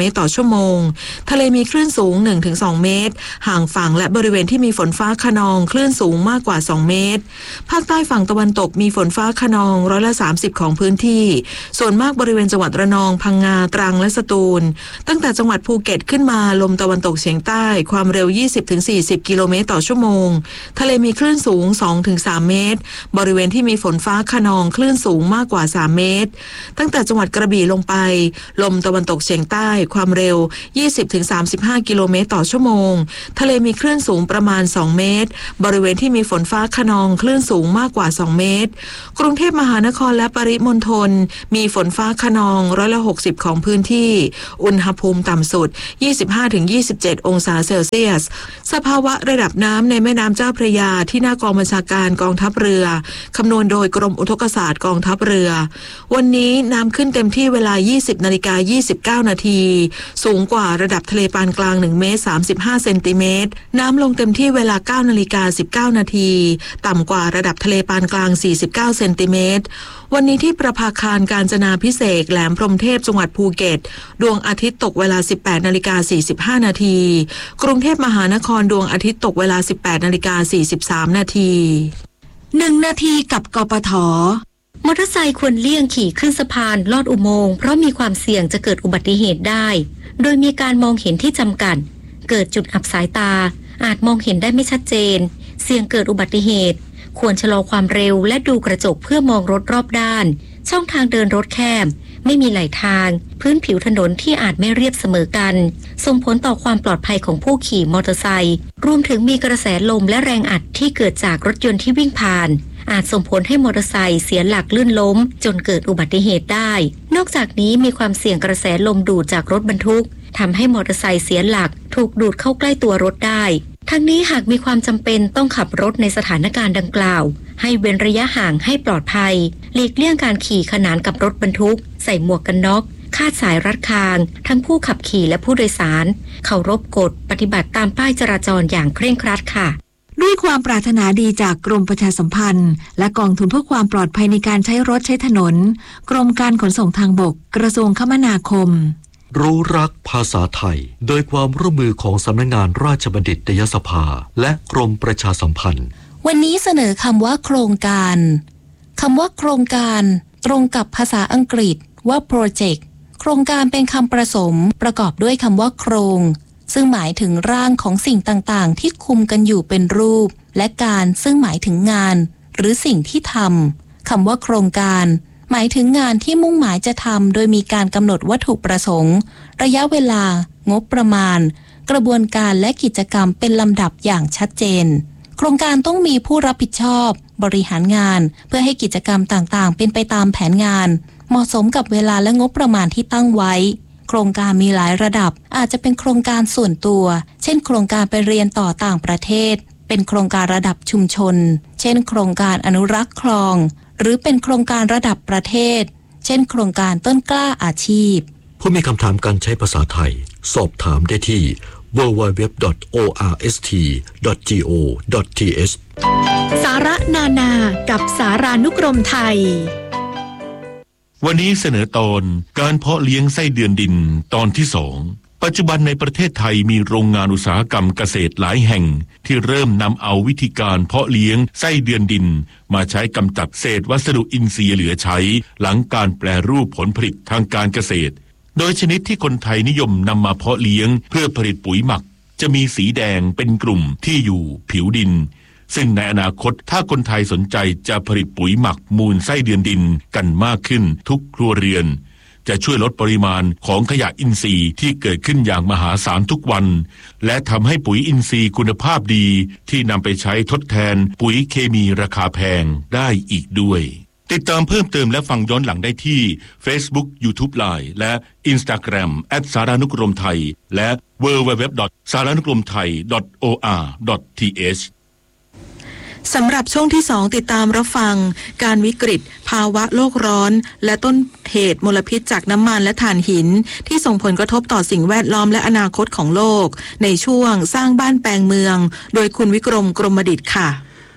โมงทะเลมีคลื่นสูง หนึ่งถึงสอง เมตรห่างฝั่งและบริเวณที่มีฝนฟ้าคะนองคลื่นสูงมากกว่าสองเมตรภาคใต้ฝั่งตะวันตกมีฝนฟ้าคะนองร้อยละสามสิบของพื้นที่ส่วนมากบริเวณจังหวัดระนองพังงาตรังและสตูลตั้งแต่จังหวัดภูเก็ตขึ้นมาลมตะวันตกเฉียงใต้ความเร็ว ยี่สิบถึงสี่สิบ กิโลเมตรต่อชั่วโมงทะเลมีคลื่นสูง สองถึงสาม เมตรบริเวณที่มีฝนฟ้าคะนองคลื่นสูงมากกว่าสามเมตรตั้งแต่จังหวัดกระบี่ลงไปลมตะวันตกเฉียงใต้ความเร็ว ยี่สิบถึงสามสิบห้า กิโลเมตรต่อชั่วโมงทะเลมีคลื่นสูงประมาณสองเมตรบริเวณที่มีฝนฟ้าคะนองคลื่นสูงมากกว่าสองเมตรกรุงเทพมหานครและปริมณฑลมีฝนฟ้าคะนองร้อยละหกสิบของพื้นที่อุณหภูมิต่ำสุด ยี่สิบห้าถึงยี่สิบเจ็ด องศาเซลเซียสสภาวะระดับน้ำในแม่น้ำเจ้าพระยาที่หน้ากองบัญชาการกองทัพเรือคำนวณโดยกรมอุทกศาสตร์กองทัพเรือวันนี้น้ำขึ้นเต็มที่เวลา ยี่สิบนาฬิกายี่สิบเก้า นาทีสูงกว่าระดับทะเลปานกลางหนึ่งเมตรสามสิบห้าเซนติเมตรน้ำลงเต็มที่เวลา เก้านาฬิกาสิบเก้า นาทีต่ำกว่าระดับทะเลปานกลางสี่สิบเก้าเซนติเมตรวันนี้ที่ประภาคารกาญจนาภิเษกแหลมพรหมเทพจังหวัดภูเก็ตดวงอาทิตย์ตกเวลา สิบแปดนาฬิกาสี่สิบห้า นาทีกรุงเทพมหานครดวงอาทิตย์ตกเวลา สิบแปดนาฬิกาสี่สิบสาม นาทีหนึ่งนาทีกับกปท.มอเตอร์ไซค์ควรเลี่ยงขี่ขึ้นสะพานลอดอุโมงค์เพราะมีความเสี่ยงจะเกิดอุบัติเหตุได้โดยมีการมองเห็นที่จำกัดเกิดจุดอับสายตาอาจมองเห็นได้ไม่ชัดเจนเสี่ยงเกิดอุบัติเหตุควรชะลอความเร็วและดูกระจกเพื่อมองรถรอบด้านช่องทางเดินรถแคบไม่มีไหลทางพื้นผิวถนนที่อาจไม่เรียบเสมอกันส่งผลต่อความปลอดภัยของผู้ขี่มอเตอร์ไซค์รวมถึงมีกระแสลมและแรงอัดที่เกิดจากรถยนต์ที่วิ่งผ่านอาจส่งผลให้มอเตอร์ไซค์เสียหลักลื่นล้มจนเกิดอุบัติเหตุได้นอกจากนี้มีความเสี่ยงกระแสลมดูดจากรถบรรทุกทำให้มอเตอร์ไซค์เสียหลักถูกดูดเข้าใกล้ตัวรถได้ทั้งนี้หากมีความจำเป็นต้องขับรถในสถานการณ์ดังกล่าวให้เว้นระยะห่างให้ปลอดภัยหลีกเลี่ยงการขี่ขนานกับรถบรรทุกใส่หมวกกันน็อกคาดสายรัดคางทั้งผู้ขับขี่และผู้โดยสารเคารพกฎปฏิบัติตามป้ายจราจรอย่างเคร่งครัดค่ะด้วยความปรารถนาดีจากกรมประชาสัมพันธ์และกองทุนเพื่อความปลอดภัยในการใช้รถใช้ถนนกรมการขนส่งทางบกกระทรวงคมนาคมรู้รักภาษาไทยโดยความร่วมมือของสำนักงานราชบัณฑิตยสภาและกรมประชาสัมพันธ์วันนี้เสนอคำว่าโครงการคำว่าโครงการตรงกับภาษาอังกฤษว่า project โครงการเป็นคำผสมประกอบด้วยคำว่าโครงซึ่งหมายถึงร่างของสิ่งต่างๆที่คุมกันอยู่เป็นรูปและการซึ่งหมายถึงงานหรือสิ่งที่ทำคำว่าโครงการหมายถึงงานที่มุ่งหมายจะทำโดยมีการกำหนดวัตถุประสงค์ระยะเวลางบประมาณกระบวนการและกิจกรรมเป็นลำดับอย่างชัดเจนโครงการต้องมีผู้รับผิดชอบบริหารงานเพื่อให้กิจกรรมต่างๆเป็นไปตามแผนงานเหมาะสมกับเวลาและงบประมาณที่ตั้งไว้โครงการมีหลายระดับอาจจะเป็นโครงการส่วนตัวเช่นโครงการไปเรียนต่อต่างประเทศเป็นโครงการระดับชุมชนเช่นโครงการอนุรักษ์คลองหรือเป็นโครงการระดับประเทศเช่นโครงการต้นกล้าอาชีพผู้มีคำถามการใช้ภาษาไทยสอบถามได้ที่ ดับเบิลยู ดับเบิลยู ดับเบิลยู ดอท โอ อาร์ เอส ที ดอท จี โอ ดอท ที เอชสาระนานากับสารานุกรมไทยวันนี้เสนอตอนการเพาะเลี้ยงไส้เดือนดินตอนที่สองปัจจุบันในประเทศไทยมีโรงงานอุตสาหกรรมเกษตรหลายแห่งที่เริ่มนำเอาวิธีการเพาะเลี้ยงไส้เดือนดินมาใช้กำจัดเศษวัสดุอินทรีย์เหลือใช้หลังการแปรรูปผลผลิตทางการเกษตรโดยชนิดที่คนไทยนิยมนำมาเพาะเลี้ยงเพื่อผลิตปุ๋ยหมักจะมีสีแดงเป็นกลุ่มที่อยู่ผิวดินซึ่งในอนาคตถ้าคนไทยสนใจจะผลิตปุ๋ยหมักมูลไส้เดือนดินกันมากขึ้นทุกครัวเรือนจะช่วยลดปริมาณของขยะอินทรีย์ที่เกิดขึ้นอย่างมหาศาลทุกวันและทำให้ปุ๋ยอินทรีย์คุณภาพดีที่นำไปใช้ทดแทนปุ๋ยเคมีราคาแพงได้อีกด้วยติดตามเพิ่มเติมและฟังย้อนหลังได้ที่ Facebook YouTube Line และ Instagram แอท สารานุกรมไทยและ ดับเบิลยู ดับเบิลยู ดับเบิลยู ดอท สารานุกรมไทย ดอท โอ อาร์ ดอท ที เอชสำหรับช่วงที่สองติดตามรับฟังการวิกฤตภาวะโลกร้อนและต้นเหตุมลพิษจากน้ำมันและถ่านหินที่ส่งผลกระทบต่อสิ่งแวดล้อมและอนาคตของโลกในช่วงสร้างบ้านแปลงเมืองโดยคุณวิกรมกรมดิษฐ์ค่ะ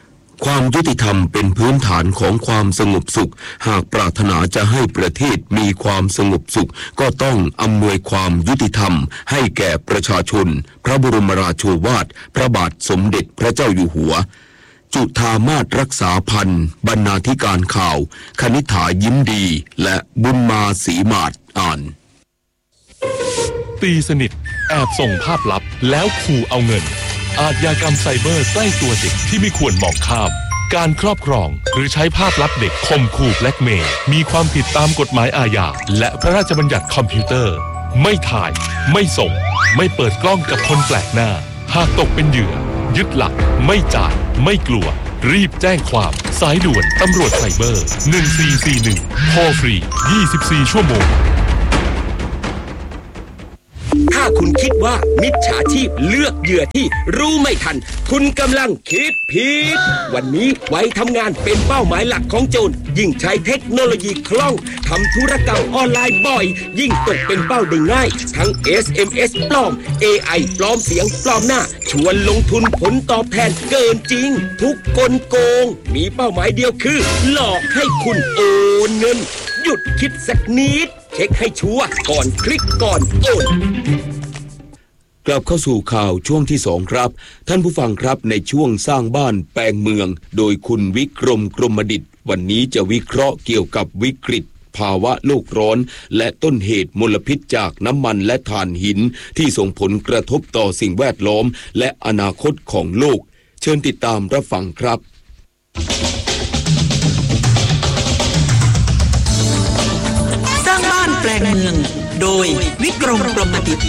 ความยุติธรรมเป็นพื้นฐานของความสงบสุขหากปรารถนาจะให้ประเทศมีความสงบสุขก็ต้องอำนวยความยุติธรรมให้แก่ประชาชนพระบรมราโชวาทพระบาทสมเด็จพระเจ้าอยู่หัวจุฑามาศรักษาพันธ์บรรณาธิการข่าวคณิษฐายิ้มดีและบุญมาศรีมาศอ่านตีสนิทแอบส่งภาพลับแล้วขู่เอาเงินอาชญากรรมไซเบอร์ใกล้ตัวเด็กที่ไม่ควรมองข้ามการครอบครองหรือใช้ภาพลับเด็กข่มขู่แบล็กเมย์มีความผิดตามกฎหมายอาญาและพระราชบัญญัติคอมพิวเตอร์ไม่ถ่ายไม่ส่งไม่เปิดกล้องกับคนแปลกหน้าหากตกเป็นเหยื่อยึดหลักไม่จ่ายไม่กลัวรีบแจ้งความสายด่วนตำรวจไซเบอร์หนึ่งสี่สี่หนึ่งโทรฟรียี่สิบสี่ชั่วโมงถ้าคุณคิดว่ามิจฉาชีพเลือกเหยื่อที่รู้ไม่ทันคุณกำลังคิดผิดวันนี้ไว้ทำงานเป็นเป้าหมายหลักของโจรยิ่งใช้เทคโนโลยีคล่องทำธุรกรรมออนไลน์บ่อยยิ่งตกเป็นเป้าได้ง่ายทั้ง เอส เอ็ม เอส ปลอม เอ ไอ ปลอมเสียงปลอมหน้าชวนลงทุนผลตอบแทนเกินจริงทุกกลโกงมีเป้าหมายเดียวคือหลอกให้คุณโอนเงินหยุดคิดสักนิดเช็คให้ชัวร์ก่อนคลิกก่อนโอนกลับเข้าสู่ข่าวช่วงที่สองครับท่านผู้ฟังครับในช่วงสร้างบ้านแปลงเมืองโดยคุณวิกรมกรมดิษฐ์วันนี้จะวิเคราะห์เกี่ยวกับวิกฤตภาวะโลกร้อนและต้นเหตุมลพิษจากน้ำมันและถ่านหินที่ส่งผลกระทบต่อสิ่งแวดล้อมและอนาคตของโลกเชิญติดตามรับฟังครับสร้างบ้านแปลงเมืองโดยวิกรมกรมดิษฐ์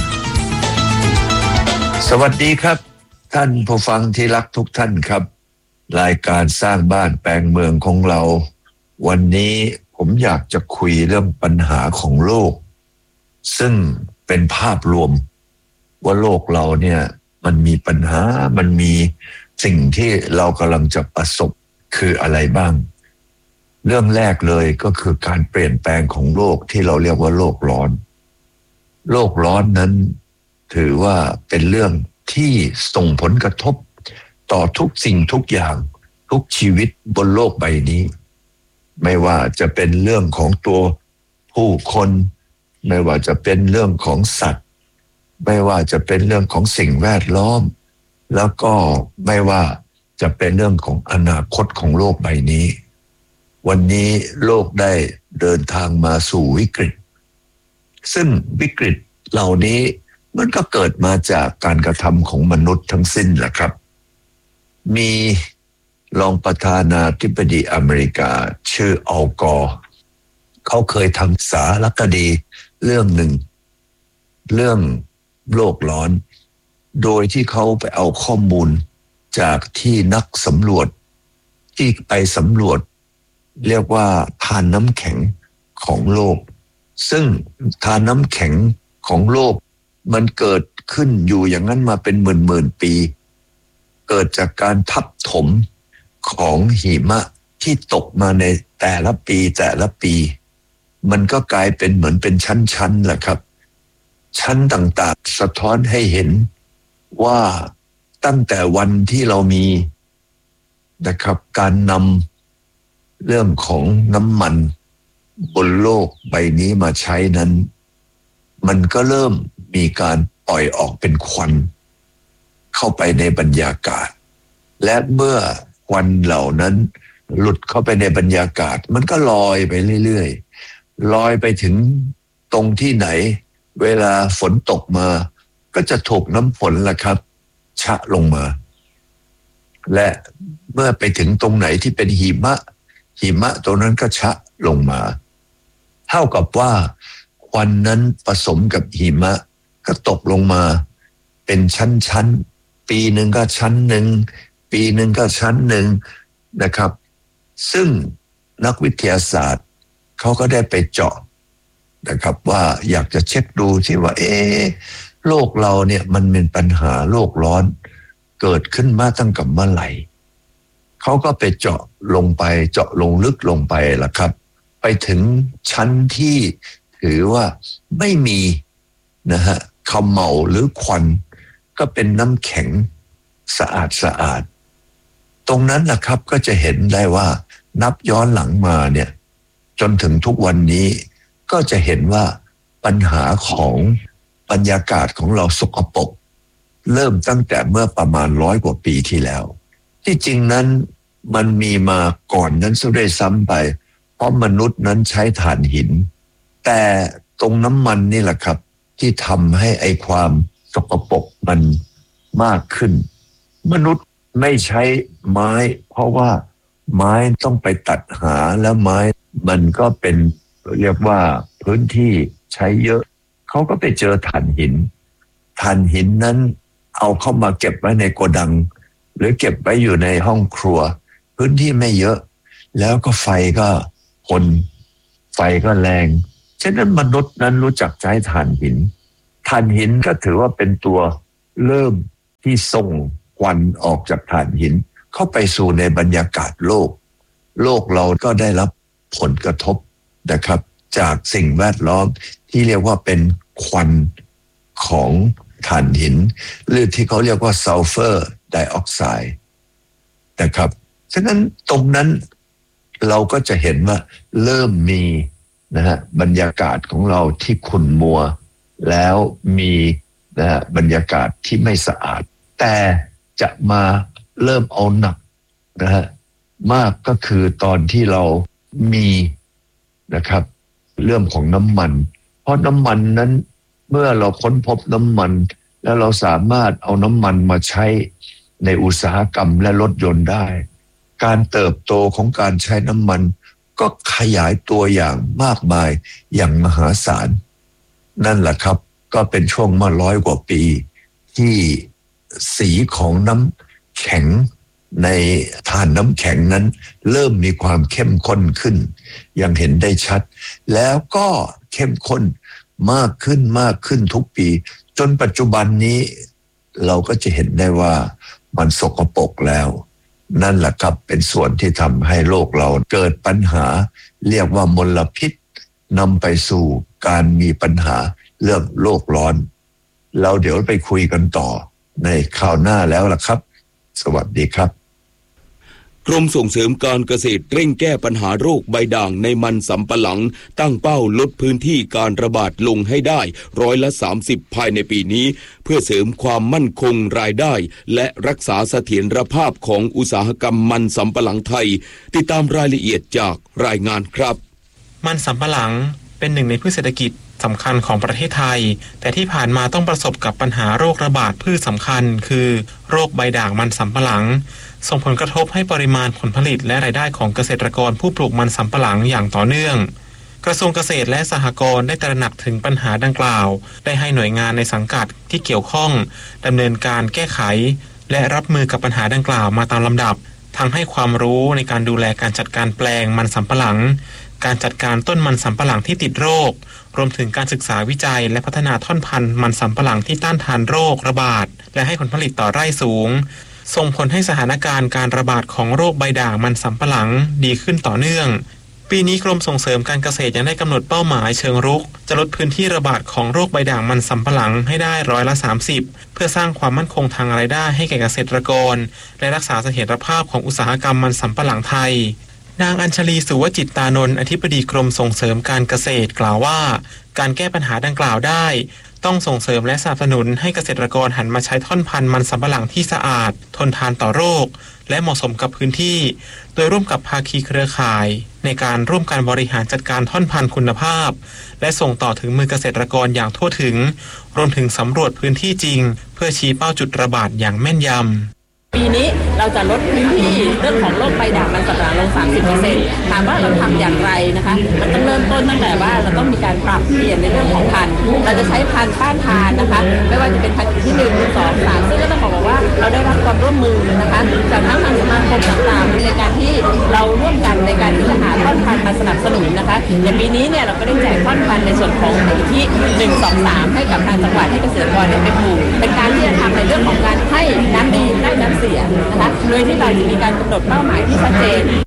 สวัสดีครับท่านผู้ฟังที่รักทุกท่านครับรายการสร้างบ้านแปลงเมืองของเราวันนี้ผมอยากจะคุยเรื่องปัญหาของโลกซึ่งเป็นภาพรวมว่าโลกเราเนี่ยมันมีปัญหามันมีสิ่งที่เรากำลังจะประสบคืออะไรบ้างเรื่องแรกเลยก็คือการเปลี่ยนแปลงของโลกที่เราเรียกว่าโลกร้อนโลกร้อนนั้นถือว่าเป็นเรื่องที่ส่งผลกระทบต่อทุกสิ่งทุกอย่างทุกชีวิตบนโลกใบนี้ไม่ว่าจะเป็นเรื่องของตัวผู้คนไม่ว่าจะเป็นเรื่องของสัตว์ไม่ว่าจะเป็นเรื่องของสิ่งแวดล้อมแล้วก็ไม่ว่าจะเป็นเรื่องของอนาคตของโลกใบนี้วันนี้โลกได้เดินทางมาสู่วิกฤตซึ่งวิกฤตเหล่านี้มันก็เกิดมาจากการกระทำของมนุษย์ทั้งสิ้นแหละครับมีรองประธานาธิบดีอเมริกาชื่ออัลกอร์เขาเคยทำสารคดีเรื่องหนึ่งเรื่องโลกร้อนโดยที่เขาไปเอาข้อมูลจากที่นักสำรวจที่ไปสำรวจเรียกว่าทานน้ำแข็งของโลกซึ่งทานน้ำแข็งของโลกมันเกิดขึ้นอยู่อย่างนั้นมาเป็นหมื่นหมื่นปีเกิดจากการทับถมของหิมะที่ตกมาในแต่ละปีแต่ละปีมันก็กลายเป็นเหมือนเป็นชั้นๆแหละครับชั้นต่างๆสะท้อนให้เห็นว่าตั้งแต่วันที่เรามีนะครับการนำเรื่องของน้ำมันบนโลกใบนี้มาใช้นั้นมันก็เริ่มมีการปล่อยออกเป็นควันเข้าไปในบรรยากาศและเมื่อควันเหล่านั้นหลุดเข้าไปในบรรยากาศมันก็ลอยไปเรื่อยๆลอยไปถึงตรงที่ไหนเวลาฝนตกมาก็จะถูกน้ำฝนล่ะครับชะลงมาและเมื่อไปถึงตรงไหนที่เป็นหิมะหิมะตรงนั้นก็ชะลงมาเท่ากับว่าควันนั้นผสมกับหิมะก็ตกลงมาเป็นชั้นๆปีหนึ่งก็ชั้นหนึ่งปีหนึ่งก็ชั้นหนึ่งนะครับซึ่งนักวิทยาศาสตร์เขาก็ได้ไปเจาะนะครับว่าอยากจะเช็คดูที่ว่าเอ๊ะโลกเราเนี่ยมันเป็นปัญหาโลกร้อนเกิดขึ้นมาตั้งแต่เมื่อไหร่เขาก็ไปเจาะลงไปเจาะลงลึกลงไปล่ะครับไปถึงชั้นที่ถือว่าไม่มีนะฮะเขม่าหรือควันก็เป็นน้ำแข็งสะอาดสะอาดตรงนั้นนะครับก็จะเห็นได้ว่านับย้อนหลังมาเนี่ยจนถึงทุกวันนี้ก็จะเห็นว่าปัญหาของบรรยากาศของเราสกปรกเริ่มตั้งแต่เมื่อประมาณร้อยกว่าปีที่แล้วที่จริงนั้นมันมีมาก่อนนั้นซะด้วยซ้ำไปเพราะมนุษย์นั้นใช้ถ่านหินแต่ตรงน้ำมันนี่แหละครับที่ทำให้ไอ้ความสกปรกมันมากขึ้นมนุษย์ไม่ใช้ไม้เพราะว่าไม้ต้องไปตัดหาแล้วไม้มันก็เป็นเรียกว่าพื้นที่ใช้เยอะเขาก็ไปเจอถ่านหินถ่านหินนั้นเอาเข้ามาเก็บไว้ในโกดังหรือเก็บไว้อยู่ในห้องครัวพื้นที่ไม่เยอะแล้วก็ไฟก็ทนไฟก็แรงฉะนั้นมนุษย์นั้นรู้จักใช้ถ่านหินถ่านหินก็ถือว่าเป็นตัวเริ่มที่ส่งควันออกจากถ่านหินเข้าไปสู่ในบรรยากาศโลกโลกเราก็ได้รับผลกระทบนะครับจากสิ่งแวดล้อมที่เรียกว่าเป็นควันของถ่านหินหรือที่เขาเรียกว่าซัลเฟอร์ไดออกไซด์นะครับฉะนั้นตรงนั้นเราก็จะเห็นว่าเริ่มมีนะฮะบรรยากาศของเราที่ขุ่นมัวแล้วมีนะฮะบรรยากาศที่ไม่สะอาดแต่จะมาเริ่มเอาหนักนะฮะมากก็คือตอนที่เรามีนะครับเรื่องของน้ำมันเพราะน้ำมันนั้นเมื่อเราค้นพบน้ำมันแล้วเราสามารถเอาน้ำมันมาใช้ในอุตสาหกรรมและรถยนต์ได้การเติบโตของการใช้น้ำมันก็ขยายตัวอย่างมากมายอย่างมหาศาลนั่นแหละครับก็เป็นช่วงมาร้อยกว่าปีที่สีของน้ำแข็งในถ่านน้ำแข็งนั้นเริ่มมีความเข้มข้นขึ้นอย่างเห็นได้ชัดแล้วก็เข้มข้นมากขึ้นมากขึ้นทุกปีจนปัจจุบันนี้เราก็จะเห็นได้ว่ามันสกปรกแล้วนั่นแหละครับเป็นส่วนที่ทำให้โลกเราเกิดปัญหาเรียกว่ามลพิษนำไปสู่การมีปัญหาเรื่องโลกร้อนเราเดี๋ยวไปคุยกันต่อในคราวหน้าแล้วล่ะครับสวัสดีครับกรมส่งเสริมการเกษตรเร่งแก้ปัญหาโรคใบด่างในมันสำปะหลังตั้งเป้าลดพื้นที่การระบาดลงให้ได้ร้อยละสามสิบภายในปีนี้เพื่อเสริมความมั่นคงรายได้และรักษาเสถียรภาพของอุตสาหกรรมมันสำปะหลังไทยติดตามรายละเอียดจากรายงานครับมันสำปะหลังเป็นหนึ่งในพืชเศรษฐกิจสำคัญของประเทศไทยแต่ที่ผ่านมาต้องประสบกับปัญหาโรคระบาดพืชสำคัญคือโรคใบด่างมันสำปะหลังส่งผลกระทบให้ปริมาณผลผลิตและรายได้ของเกษตรกรผู้ปลูกมันสำปะหลังอย่างต่อเนื่องกระทรวงเกษตรและสหกรณ์ได้ตระหนักถึงปัญหาดังกล่าวได้ให้หน่วยงานในสังกัดที่เกี่ยวข้องดำเนินการแก้ไขและรับมือกับปัญหาดังกล่าวมาตามลำดับทั้งให้ความรู้ในการดูแลการจัดการแปลงมันสำปะหลังการจัดการต้นมันสำปะหลังที่ติดโรครวมถึงการศึกษาวิจัยและพัฒนาท่อนพันธุ์มันสำปะหลังที่ต้านทานโรคระบาดและให้ผลผลิตต่อไร่สูงส่งผลให้สถานการณ์การระบาดของโรคใบด่างมันสำปะหลังดีขึ้นต่อเนื่องปีนี้กรมส่งเสริมการเกษตรยังได้กำหนดเป้าหมายเชิงรุกจะลดพื้นที่ระบาดของโรคใบด่างมันสำปะหลังให้ได้ร้อยละสามสิบเพื่อสร้างความมั่นคงทางรายได้ให้แก่เกษตรกรและรักษาเสถียรภาพของอุตสาหกรรมมันสำปะหลังไทยนางอัญชลีสุวจิตตานนท์อธิบดีกรมส่งเสริมการเกษตรกล่าวว่าการแก้ปัญหาดังกล่าวได้ต้องส่งเสริมและสนับสนุนให้เกษตรกรหันมาใช้ท่อนพันธุ์มันสำปะหลังที่สะอาดทนทานต่อโรคและเหมาะสมกับพื้นที่โดยร่วมกับภาคีเครือข่ายในการร่วมการบริหารจัดการท่อนพันธุ์คุณภาพและส่งต่อถึงมือเกษตรกรอย่างทั่วถึงรวมถึงสำรวจพื้นที่จริงเพื่อชี้เป้าจุดระบาดอย่างแม่นยำปีนี้เราจะลดพื้นที่เรื่องของโรคใบด่างมันสำปะหลังลง สามสิบเปอร์เซ็นต์ ถามว่าเราทำอย่างไรนะคะมันต้องเริ่มต้นตั้งแต่ว่าเราต้องมีการปรับเปลี่ยนในเรื่องของพันธุ์เราจะใช้พันธุ์ต้านทานนะคะไม่ว่าจะเป็นพันธุ์ที่หนึ่ง สอง สามซึ่งก็ต้องบอกว่าเราได้รับความร่วมมือนะคะจากทั้งทางสมาคมต่างๆในการที่เราร่วมกันในการที่จะหาท่อนพันธุ์มาสนับสนุนนะคะอย่างปีนี้เนี่ยเราก็ได้แจกท่อนพันธุ์ในส่วนของที่หนึ่ง สอง สามให้กับทางจังหวัดให้เกษตรกรได้ไปปลูกเป็นการที่จะทำในเรื่องของการให้น้ำดีได้น้ำเสียนะคะโดยที่เราจะมีการกำหนดเป้าหมายที่ชัดเจน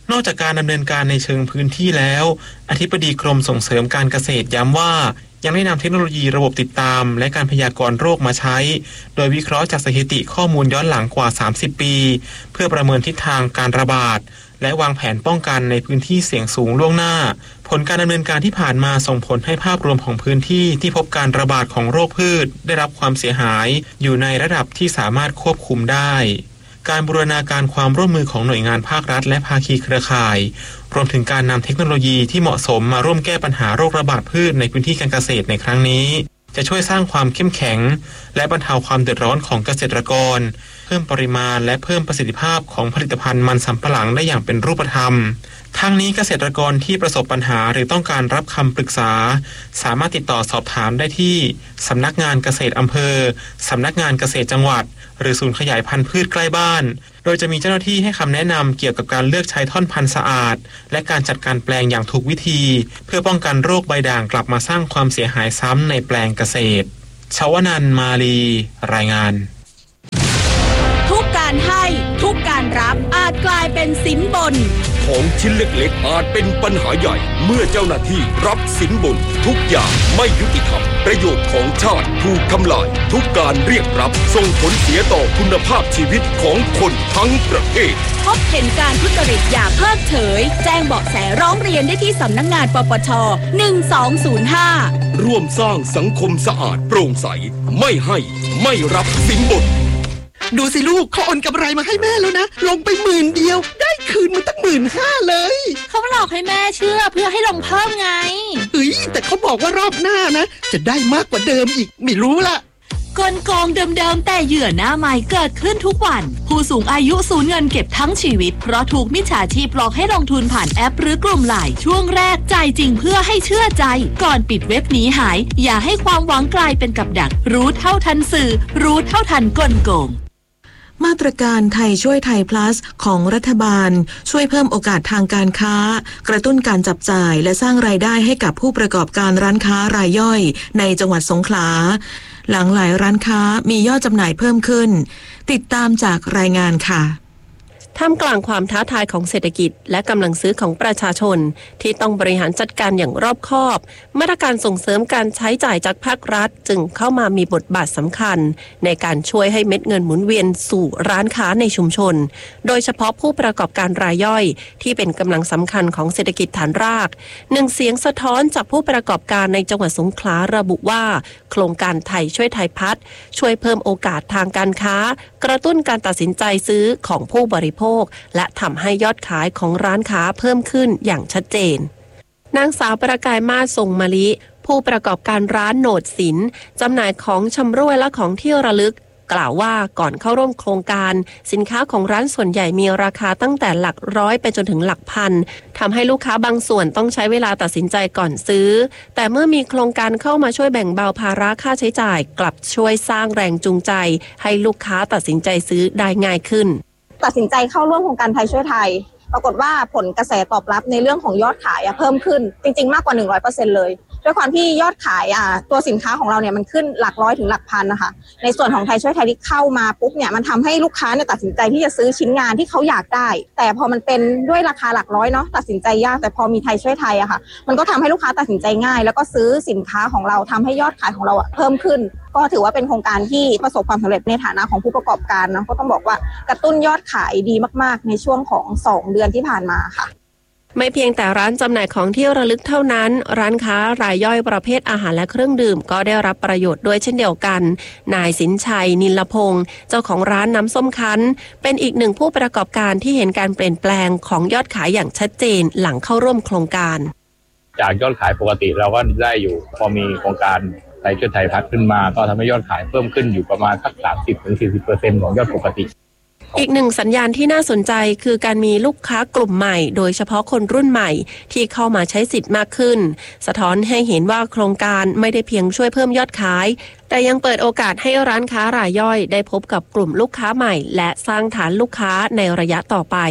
นอกจากการดำเนินการในเชิงพื้นที่แล้วอธิบดีกรมส่งเสริมการเกษตรย้ำว่ายังได้นำเทคโนโลยีระบบติดตามและการพยากรณ์โรคมาใช้โดยวิเคราะห์จากสถิติข้อมูลย้อนหลังกว่าสามสิบปีเพื่อประเมินทิศทางการระบาดและวางแผนป้องกันในพื้นที่เสี่ยงสูงล่วงหน้าผลการดำเนินการที่ผ่านมาส่งผลให้ภาพรวมของพื้นที่ที่พบการระบาดของโรคพืชได้รับความเสียหายอยู่ในระดับที่สามารถควบคุมได้การบูรณาการความร่วมมือของหน่วยงานภาครัฐและภาคีเครือข่ายรวมถึงการนำเทคโนโลยีที่เหมาะสมมาร่วมแก้ปัญหาโรคระบาดพืชในพื้นที่การเกษตรในครั้งนี้จะช่วยสร้างความเข้มแข็งและบรรเทาความเดือดร้อนของเกษตรกรเพิ่มปริมาณและเพิ่มประสิทธิภาพของผลิตภัณฑ์มันสำปะหลังได้อย่างเป็นรูปธรรมทั้งนี้เกษตรกรที่ประสบปัญหาหรือต้องการรับคำปรึกษาสามารถติดต่อสอบถามได้ที่สำนักงานเกษตรอำเภอสำนักงานเกษตรจังหวัดหรือศูนย์ขยายพันธุ์พืชใกล้บ้านโดยจะมีเจ้าหน้าที่ให้คำแนะนำเกี่ยวกับการเลือกใช้ท่อนพันธุ์สะอาดและการจัดการแปลงอย่างถูกวิธีเพื่อป้องกันโรคใบด่างกลับมาสร้างความเสียหายซ้ำในแปลงเกษตรชวนันท์ มาลีรายงานทุกการให้ทุกการรับอาจกลายเป็นสินบนของชิ้นเล็กๆอาจเป็นปัญหาใหญ่เมื่อเจ้าหน้าที่รับสินบนทุกอย่างไม่ยุติธรรมประโยชน์ของชาติถูกทำลายทุกการเรียกรับส่งผลเสียต่อคุณภาพชีวิตของคนทั้งประเทศพบเห็นการทุจริตอย่าเพิกเฉยแจ้งเบาะแสร้องเรียนได้ที่สำนักงานปปชหนึ่งสองศูนย์ห้าร่วมสร้างสังคมสะอาดโปร่งใสไม่ให้ไม่รับสินบนดูสิลูกเขาโอนกำไรมาให้แม่แล้วนะลงไปหมื่นเดียวได้คืนมาตั้งหมื่นห้าเลยเขาหลอกให้แม่เชื่อเพื่อให้ลงเพิ่มไงเฮ้ยแต่เขาบอกว่ารอบหน้านะจะได้มากกว่าเดิมอีกไม่รู้ละกลโกงเดิมๆแต่เหยื่อหน้าใหม่เกิดขึ้นทุกวันผู้สูงอายุสูญเงินเก็บทั้งชีวิตเพราะถูกมิจฉาชีพหลอกให้ลงทุนผ่านแอปหรือกลุ่มไลน์ช่วงแรกจ่ายจริงเพื่อให้เชื่อใจก่อนปิดเว็บหนีหายอย่าให้ความหวังกลายเป็นกับดักรู้เท่าทันสื่อรู้เท่าทันกลโกงมาตรการไทยช่วยไทย plus ของรัฐบาลช่วยเพิ่มโอกาสทางการค้ากระตุ้นการจับจ่ายและสร้างรายได้ให้กับผู้ประกอบการร้านค้ารายย่อยในจังหวัดสงขลาหลังหลายร้านค้ามียอดจำหน่ายเพิ่มขึ้นติดตามจากรายงานค่ะท่ามกลางความท้าทายของเศรษฐกิจและกำลังซื้อของประชาชนที่ต้องบริหารจัดการอย่างรอบคอบมาตรการส่งเสริมการใช้จ่ายจากภาครัฐจึงเข้ามามีบทบาทสำคัญในการช่วยให้เม็ดเงินหมุนเวียนสู่ร้านค้าในชุมชนโดยเฉพาะผู้ประกอบการรายย่อยที่เป็นกำลังสำคัญของเศรษฐกิจฐานรากหนึ่งเสียงสะท้อนจากผู้ประกอบการในจังหวัดสงขลาระบุว่าโครงการไทยช่วยไทยพัฒน์ช่วยเพิ่มโอกาสทางการค้ากระตุ้นการตัดสินใจซื้อของผู้บริโภคและทำให้ยอดขายของร้านค้าเพิ่มขึ้นอย่างชัดเจนนางสาวประกายมาศทรงมะลิผู้ประกอบการร้านโหนดศิลป์จำหน่ายของชำร่วยและของที่ระลึกกล่าวว่าก่อนเข้าร่วมโครงการสินค้าของร้านส่วนใหญ่มีราคาตั้งแต่หลักร้อยไปจนถึงหลักพันทำให้ลูกค้าบางส่วนต้องใช้เวลาตัดสินใจก่อนซื้อแต่เมื่อมีโครงการเข้ามาช่วยแบ่งเบาภาระค่าใช้จ่ายกลับช่วยสร้างแรงจูงใจให้ลูกค้าตัดสินใจซื้อได้ง่ายขึ้นตัดสินใจเข้าร่วมโครงการไทยช่วยไทยปรากฏว่าผลกระแสตอบรับในเรื่องของยอดขายเพิ่มขึ้นจริงๆมากกว่า หนึ่งร้อยเปอร์เซ็นต์ เลยด้วยความที่ยอดขายอ่ะตัวสินค้าของเราเนี่ยมันขึ้นหลักร้อยถึงหลักพันนะคะในส่วนของไทยช่วยไทยที่เข้ามาปุ๊บเนี่ยมันทำให้ลูกค้าเนี่ยตัดสินใจที่จะซื้อชิ้นงานที่เขาอยากได้แต่พอมันเป็นด้วยราคาหลักร้อยเนาะตัดสินใจยากแต่พอมีไทยช่วยไทยอะค่ะมันก็ทำให้ลูกค้าตัดสินใจง่ายแล้วก็ซื้อสินค้าของเราทำให้ยอดขายของเราอะเพิ่มขึ้นก็ถือว่าเป็นโครงการที่ประสบความสำเร็จในฐานะของผู้ประกอบการนะก็ต้องบอกว่ากระตุ้นยอดขายดีมากๆในช่วงของสองเดือนที่ผ่านมาค่ะไม่เพียงแต่ร้านจำหน่ายของที่ระลึกเท่านั้นร้านค้ารายย่อยประเภทอาหารและเครื่องดื่มก็ได้รับประโยชน์ด้วยเช่นเดียวกันนายสินชัยนิลพงศ์เจ้าของร้านน้ำส้มคั้นเป็นอีกหนึ่งผู้ประกอบการที่เห็นการเปลี่ยนแปลงของยอดขายอย่างชัดเจนหลังเข้าร่วมโครงการจากยอดขายปกติเราก็ได้อยู่พอมีโครงการไทยช่วยไทยพัฒน์ขึ้นมาก็ทำให้ยอดขายเพิ่มขึ้นอยู่ประมาณสัก สามสิบถึงสี่สิบเปอร์เซ็นต์ ของยอดปกติอีกหนึ่งสัญญาณที่น่าสนใจคือการมีลูกค้ากลุ่มใหม่โดยเฉพาะคนรุ่นใหม่ที่เข้ามาใช้สิทธิ์มากขึ้นสะท้อนให้เห็นว่าโครงการไม่ได้เพียงช่วยเพิ่มยอดขายแต่ยังเปิดโอกาสให้ร้านค้ารายย่อยได้พบกับกลุ่มลูกค้าใหม่และสร้างฐานลูกค้าในระยะต่อไป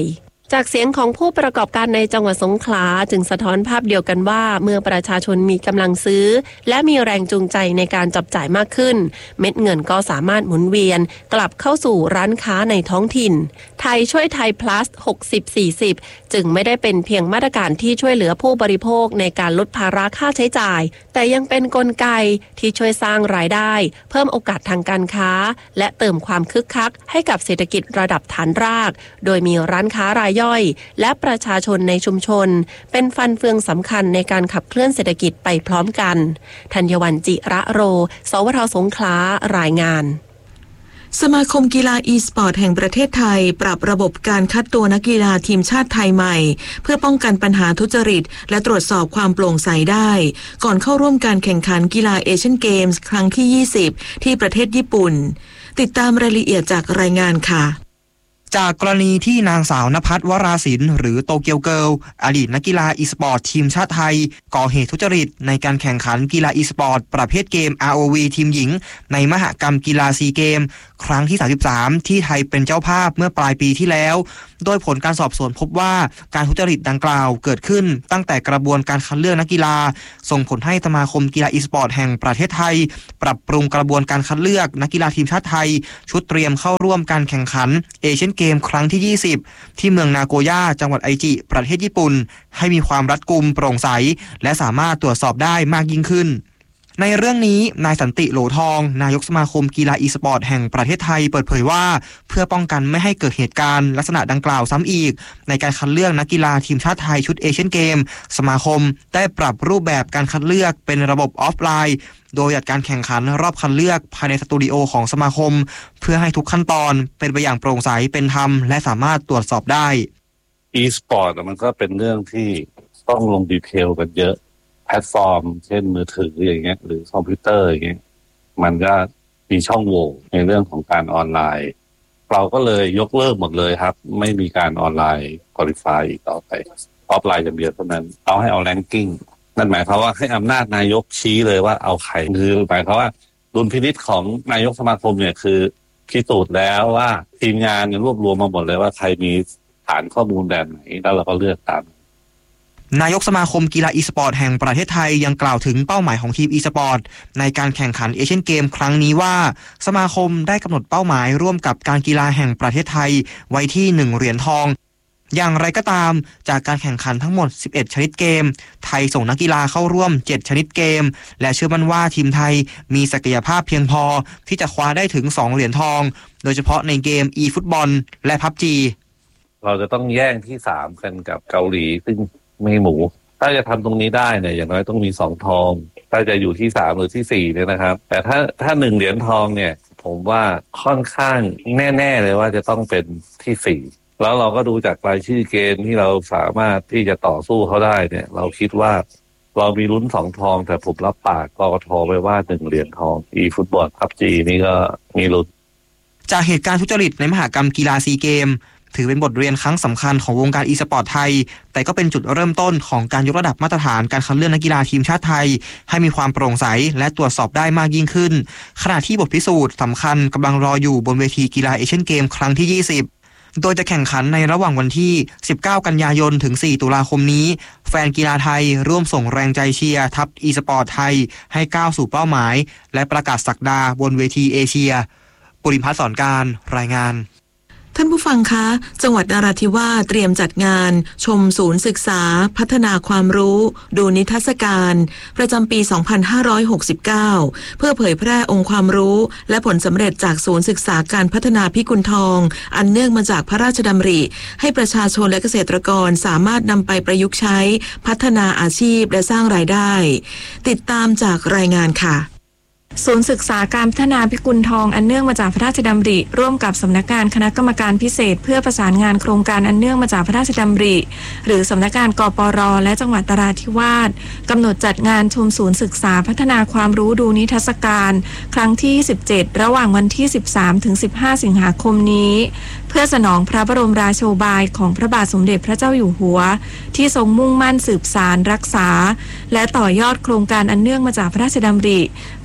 จากเสียงของผู้ประกอบการในจังหวัดสงขลาจึงสะท้อนภาพเดียวกันว่าเมื่อประชาชนมีกำลังซื้อและมีแรงจูงใจในการจับจ่ายมากขึ้นเม็ดเงินก็สามารถหมุนเวียนกลับเข้าสู่ร้านค้าในท้องถิ่นไทยช่วยไทย plus หกสิบ สี่สิบ จึงไม่ได้เป็นเพียงมาตรการที่ช่วยเหลือผู้บริโภคในการลดภาระค่าใช้จ่ายแต่ยังเป็นกลไกที่ช่วยสร้างรายได้เพิ่มโอกาสทางการค้าและเติมความคึกคักให้กับเศรษฐกิจระดับฐานรากโดยมีร้านค้ารายย่อยและประชาชนในชุมชนเป็นฟันเฟืองสำคัญในการขับเคลื่อนเศรษฐกิจไปพร้อมกันธัญวรรณจิระโรสวทสงขลารายงานสมาคมกีฬาอีสปอร์ตแห่งประเทศไทยปรับระบบการคัดตัวนักกีฬาทีมชาติไทยใหม่เพื่อป้องกันปัญหาทุจริตและตรวจสอบความโปร่งใสได้ก่อนเข้าร่วมการแข่งขันกีฬาเอเชียนเกมส์ครั้งที่ยี่สิบที่ประเทศญี่ปุ่นติดตามรายละเอียดจากรายงานค่ะจากกรณีที่นางสาวนภัสวราศิลป์หรือโตเกียวเกิร์ลอดีตนักกีฬาอีสปอร์ตทีมชาติไทยก่อเหตุทุจริตในการแข่งขันกีฬาอีสปอร์ตประเภทเกม อาร์ โอ วี ทีมหญิงในมหกรรมกีฬาซีเกมครั้งที่สามสิบสามที่ไทยเป็นเจ้าภาพเมื่อปลายปีที่แล้วโดยผลการสอบสวนพบว่าการทุจริตดังกล่าวเกิดขึ้นตั้งแต่กระบวนการคัดเลือกนักกีฬาส่งผลให้สมาคมกีฬาอีสปอร์ตแห่งประเทศไทยปรับปรุงกระบวนการคัดเลือกนักกีฬาทีมชาติไทยชุดเตรียมเข้าร่วมการแข่งขันเอเชียนเกมครั้งที่ยี่สิบที่เมืองนาโกย่าจังหวัดไอจิประเทศญี่ปุ่นให้มีความรัดกุมโปร่งใสและสามารถตรวจสอบได้มากยิ่งขึ้นในเรื่องนี้นายสันติโหลทองนายกสมาคมกีฬาอีสปอร์ตแห่งประเทศไทยเปิดเผยว่าเพื่อป้องกันไม่ให้เกิดเหตุการณ์ลักษณะดังกล่าวซ้ำอีกในการคัดเลือกนักกีฬาทีมชาติไทยชุดเอเชียนเกมสมาคมได้ปรับรูปแบบการคัดเลือกเป็นระบบออฟไลน์โดยจัดการแข่งขันรอบคัดเลือกภายในสตูดิโอของสมาคมเพื่อให้ทุกขั้นตอนเป็นไปอย่างโปร่งใสเป็นธรรมและสามารถตรวจสอบได้ e-sport มันก็เป็นเรื่องที่ต้องลงดีเทลกันเยอะแพลตฟอร์มเช่นมือถืออย่างเงี้ยหรือคอมพิวเตอร์อย่างเงี้ยมันก็มีช่องโหว่ในเรื่องของการออนไลน์เราก็เลยยกเลิกหมดเลยครับไม่มีการออนไลน์ควอลิฟายอีกต่อไปออฟไลน์อย่างเดียวเท่านั้นเอาให้เอาแรงกิ้งนั่นหมายความว่าให้อำนาจนายกชี้เลยว่าเอาใครคือหมายความว่าดุลพินิจของนายกสมาคมเนี่ยคือพิสูจน์แล้วว่าทีมงานเนี่ยรวบรวมมาหมดเลยว่าใครมีฐานข้อมูลแบบไหนแล้วเราก็เลือกตามนายกสมาคมกีฬาอีสปอร์ตแห่งประเทศไทยยังกล่าวถึงเป้าหมายของทีมอีสปอร์ตในการแข่งขันเอเชียนเกมครั้งนี้ว่าสมาคมได้กำหนดเป้าหมายร่วมกับการกีฬาแห่งประเทศไทยไว้ที่หนึ่งเหรียญทองอย่างไรก็ตามจากการแข่งขันทั้งหมดสิบเอ็ดชนิดเกมไทยส่งนักกีฬาเข้าร่วมเจ็ดชนิดเกมและเชื่อมั่นว่าทีมไทยมีศักยภาพเพียงพอที่จะคว้าได้ถึงสองเหรียญทองโดยเฉพาะในเกม อี ฟุตบอล และ พับจีเราจะต้องแย่งที่สามกันกับเกาหลีซึ่งไม่หมูถ้าจะทำตรงนี้ได้เนี่ยอย่างน้อยต้องมีสองทองถ้าจะอยู่ที่สามหรือที่สี่เนี่ยนะครับแต่ถ้าถ้าหนึ่งเหรียญทองเนี่ยผมว่าค่อนข้างแน่ๆเลยว่าจะต้องเป็นที่สี่แล้วเราก็ดูจากรายชื่อเกณฑ์ที่เราสามารถที่จะต่อสู้เขาได้เนี่ยเราคิดว่าเรามีลุ้นสองทองแต่ผมรับปากกกทไว้ว่าหนึ่งเหรียญทองอีฟุตบอล พับจี นี่ก็มีลุ้นจากเหตุการณ์ทุจริตในมหกรรมกีฬาซีเกมถือเป็นบทเรียนครั้งสำคัญของวงการอีสปอร์ตไทยแต่ก็เป็นจุดเริ่มต้นของการยกระดับมาตรฐานการคัดเลือกนักกีฬาทีมชาติไทยให้มีความโปร่งใสและตรวจสอบได้มากยิ่งขึ้นขณะที่บทพิสูจน์สำคัญกำลังรออยู่บนเวทีกีฬาเอเชียนเกมครั้งที่ยี่สิบโดยจะแข่งขันในระหว่างวันที่สิบเก้ากันยายนถึงสี่ตุลาคมนี้แฟนกีฬาไทยร่วมส่งแรงใจเชียร์ทัพอีสปอร์ตไทยให้ก้าวสู่เป้าหมายและประกาศศักดาบนเวทีเอเชียปุริพัฒน์สอนการรายงานท่านผู้ฟังคะจังหวัดนราธิวาสเตรียมจัดงานชมศูนย์ศึกษาพัฒนาความรู้ดูนิทรรศการประจำปี สองพันห้าร้อยหกสิบเก้า เพื่อเผยแพร่องค์ความรู้และผลสำเร็จจากศูนย์ศึกษาการพัฒนาพิกุลทองอันเนื่องมาจากพระราชดำริให้ประชาชนและเกษตรกรสามารถนำไปประยุกต์ใช้พัฒนาอาชีพและสร้างรายได้ติดตามจากรายงานค่ะศูนย์ศึกษาการพัฒนาพิกุลทองอันเนื่องมาจากพระราชดำริร่วมกับสำนักงานคณะกรรมการพิเศษเพื่อประสานงานโครงการอันเนื่องมาจากพระราชดำริหรือสำนักงานกปร.และจังหวัดนราธิวาสกำหนดจัดงานชมศูนย์ศึกษาพัฒนาความรู้ดูนิทรรศการครั้งที่สิบเจ็ดระหว่างวันที่สิบสามถึงสิบห้าสิงหาคมนี้เพื่อสนองพระบรมราโชบายของพระบาทสมเด็จพระเจ้าอยู่หัวที่ทรงมุ่งมั่นสืบสานรักษาและต่อยอดโครงการอันเนื่องมาจากพระราชดำริ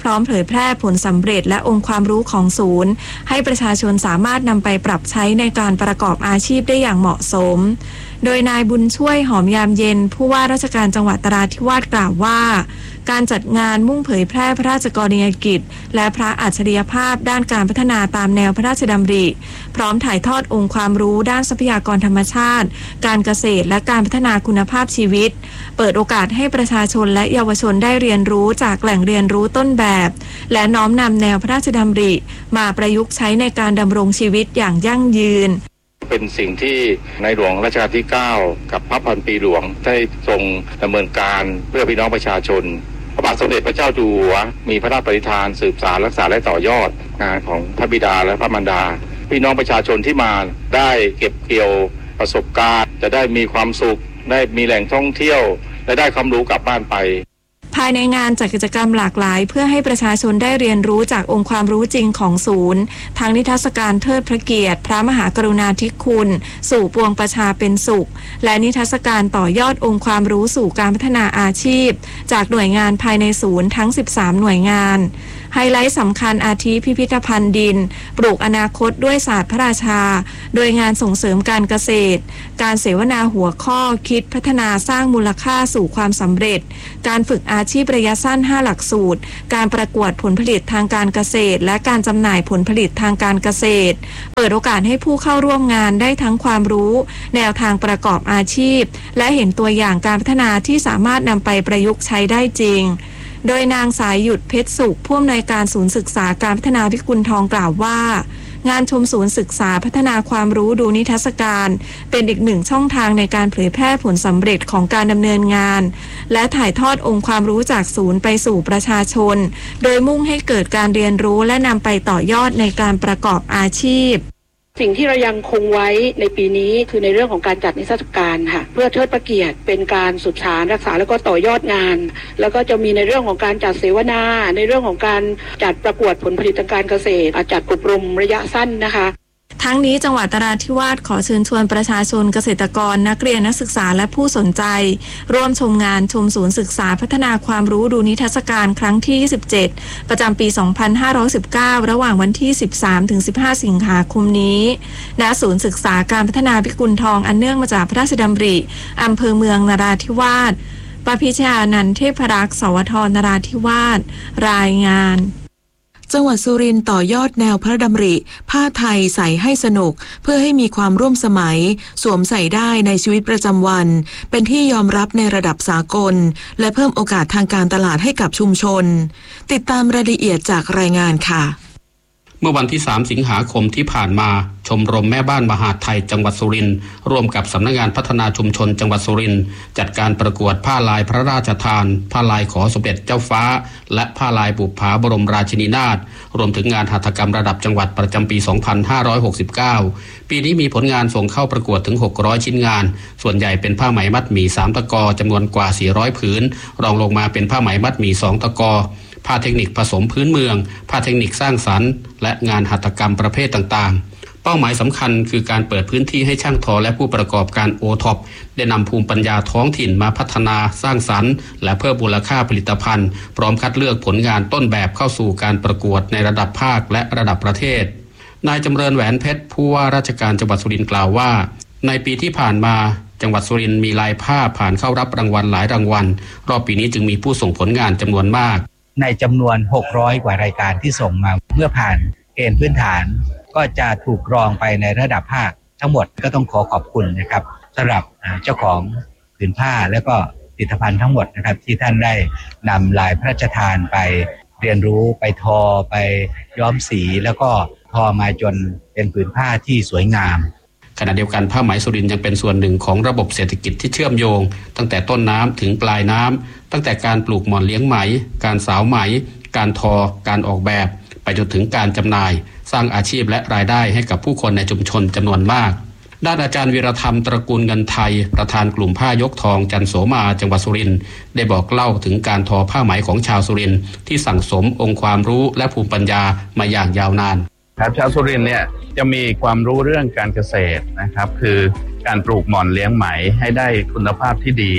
พร้อมเผยแพร่ผลสำเร็จและองค์ความรู้ของศูนย์ให้ประชาชนสามารถนำไปปรับใช้ในการประกอบอาชีพได้อย่างเหมาะสมโดยนายบุญช่วยหอมยามเย็นผู้ว่าราชการจังหวัดนราธิวาสกล่าวว่าการจัดงานมุ่งเผยแพร่พระราชกรณียกิจและพระอัจฉริยภาพด้านการพัฒนาตามแนวพระราชดำริพร้อมถ่ายทอดองค์ความรู้ด้านทรัพยากรธรรมชาติการเกษตรและการพัฒนาคุณภาพชีวิตเปิดโอกาสให้ประชาชนและเยาวชนได้เรียนรู้จากแหล่งเรียนรู้ต้นแบบและน้อมนำแนวพระราชดำริมาประยุกต์ใช้ในการดำรงชีวิตอย่างยั่งยืนเป็นสิ่งที่ในหลวงรัชกาลที่เก้ากับพระพันปีหลวงได้ทรงดำเนินการเพื่อพี่น้องประชาชนพระบาทสมเด็จพระเจ้าอยู่หัวมีพระราชปณิธานสืบสานรักษาและต่อยอดงานของพระบิดาและพระมารดาพี่น้องประชาชนที่มาได้เก็บเกี่ยวประสบการณ์จะได้มีความสุขได้มีแหล่งท่องเที่ยวและได้ความรู้กลับบ้านไปภายในงานจัดกิจกรรมหลากหลายเพื่อให้ประชาชนได้เรียนรู้จากองค์ความรู้จริงของศูนย์ทั้งนิทรรศการเทิดพระเกียรติพระมหากรุณาธิคุณสู่ปวงประชาเป็นสุขและนิทรรศการต่อยอดองค์ความรู้สู่การพัฒนาอาชีพจากหน่วยงานภายในศูนย์ทั้งสิบสามหน่วยงานไฮไลท์สำคัญอาทิพิพิธภัณฑ์ดินปลูกอนาคตด้วยศาสตร์พระราชาโดยงานส่งเสริมการเกษตรการเสวนาหัวข้อคิดพัฒนาสร้างมูลค่าสู่ความสำเร็จการฝึกอาชีพระยะสั้นห้าหลักสูตรการประกวดผลผลิตทางการเกษตรและการจำหน่ายผลผลิตทางการเกษตรเปิดโอกาสให้ผู้เข้าร่วมงานได้ทั้งความรู้แนวทางประกอบอาชีพและเห็นตัวอย่างการพัฒนาที่สามารถนำไปประยุกต์ใช้ได้จริงโดยนางสายหยุดเพชรสุขผู้อำนวยการศูนย์ศึกษาการพัฒนาพิกุลทองกล่าวว่างานชมศูนย์ศึกษาพัฒนาความรู้ดูนิทรรศการเป็นอีกหนึ่งช่องทางในการเผยแพร่ผลสำเร็จของการดำเนินงานและถ่ายทอดองค์ความรู้จากศูนย์ไปสู่ประชาชนโดยมุ่งให้เกิดการเรียนรู้และนำไปต่อยอดในการประกอบอาชีพสิ่งที่เรายังคงไว้ในปีนี้คือในเรื่องของการจัดนิทรรศการค่ะเพื่อเทิดพระเกียรติเป็นการสืบสานรักษาแล้วก็ต่อยอดงานแล้วก็จะมีในเรื่องของการจัดเสวนาในเรื่องของการจัดประกวดผลผลิตทางการเกษตรจัดอบรมระยะสั้นนะคะทั้งนี้จังหวัดนราธิวาสขอเชิญชวนประชาชนเกษตรกรนักเรียนนักศึกษาและผู้สนใจร่วมชมงานชมศูนย์ศึกษาพัฒนาความรู้ดูนิทรรศการครั้งที่ยี่สิบเจ็ดประจำปี สองพันห้าร้อยสิบเก้า ระหว่างวันที่ สิบสามถึงสิบห้า สิงหาคมนี้ณศูนย์ศึกษาการพัฒนาพิกุลทองอันเนื่องมาจากพระราชดำริอำเภอเมืองนราธิวาสปพิชญานันท์เทพรักษ์สวทนราธิวาสรายงานจังหวัดสุรินทร์ต่อยอดแนวพระดำริผ้าไทยใส่ให้สนุกเพื่อให้มีความร่วมสมัยสวมใส่ได้ในชีวิตประจำวันเป็นที่ยอมรับในระดับสากลและเพิ่มโอกาสทางการตลาดให้กับชุมชนติดตามรายละเอียดจากรายงานค่ะเมื่อวันที่สามสิงหาคมที่ผ่านมาชมรมแม่บ้านมหาดไทยจังหวัดสุรินทร์ร่วมกับสำนักงานพัฒนาชุมชนจังหวัดสุรินทร์จัดการประกวดผ้าลายพระราชทานผ้าลายขอสมเด็จเจ้าฟ้าและผ้าลายบุปผาบรมราชินีนาถรวมถึงงานหัตถกรรมระดับจังหวัดประจำปี สองพันห้าร้อยหกสิบเก้า ปีนี้มีผลงานส่งเข้าประกวดถึงหกร้อยชิ้นงานส่วนใหญ่เป็นผ้าไหมมัดหมี่สามตะกอจำนวนกว่าสี่ร้อยผืนรองลงมาเป็นผ้าไหมมัดหมี่สองตะกอผ้าเทคนิคผสมพื้นเมืองผ้าเทคนิคสร้างสรรค์และงานหัตถกรรมประเภทต่างๆเป้าหมายสำคัญคือการเปิดพื้นที่ให้ช่างทอและผู้ประกอบการโอท็อปได้นำภูมิปัญญาท้องถิ่นมาพัฒนาสร้างสรรค์และเพิ่มมูลค่าผลิตภัณฑ์พร้อมคัดเลือกผลงานต้นแบบเข้าสู่การประกวดในระดับภาคและระดับประเทศนายจำเริญแหวนเพชรผู้ว่าราชการจังหวัดสุรินทร์กล่าวว่าในปีที่ผ่านมาจังหวัดสุรินทร์มีลายผ้าผ่านเข้ารับรางวัลหลายรางวัลรอบปีนี้จึงมีผู้ส่งผลงานจำนวนมากในจำนวนหกร้อยกว่ารายการที่ส่งมาเมื่อผ่านเกณฑ์พื้นฐานก็จะถูกกรองไปในระดับภาคทั้งหมดก็ต้องขอขอบคุณนะครับสำหรับเจ้าของผืนผ้าและก็ผลิตภัณฑ์ทั้งหมดนะครับที่ท่านได้นำลายพระราชทานไปเรียนรู้ไปทอไปย้อมสีแล้วก็ทอมาจนเป็นผืนผ้าที่สวยงามขณะเดียวกันผ้าไหมสุรินทร์ยังเป็นส่วนหนึ่งของระบบเศรษฐกิจที่เชื่อมโยงตั้งแต่ต้นน้ำถึงปลายน้ำตั้งแต่การปลูกหม่อนเลี้ยงไหมการสาวไหมการทอการออกแบบไปจนถึงการจำหน่ายสร้างอาชีพและรายได้ให้กับผู้คนในชุมชนจำนวนมากด้านอาจารย์วีรธรรมตระกูลเงินไทยประธานกลุ่มผ้ายกทองจันโสมาจังหวัดสุรินทร์ได้บอกเล่าถึงการทอผ้าไหมของชาวสุรินทร์ที่สั่งสมองค์ความรู้และภูมิปัญญามาอย่างยาวนานครับชาวสุรินทร์เนี่ยจะมีความรู้เรื่องการเกษตรนะครับคือการปลูกหม่อนเลี้ยงไหมให้ได้คุณภาพที่ดี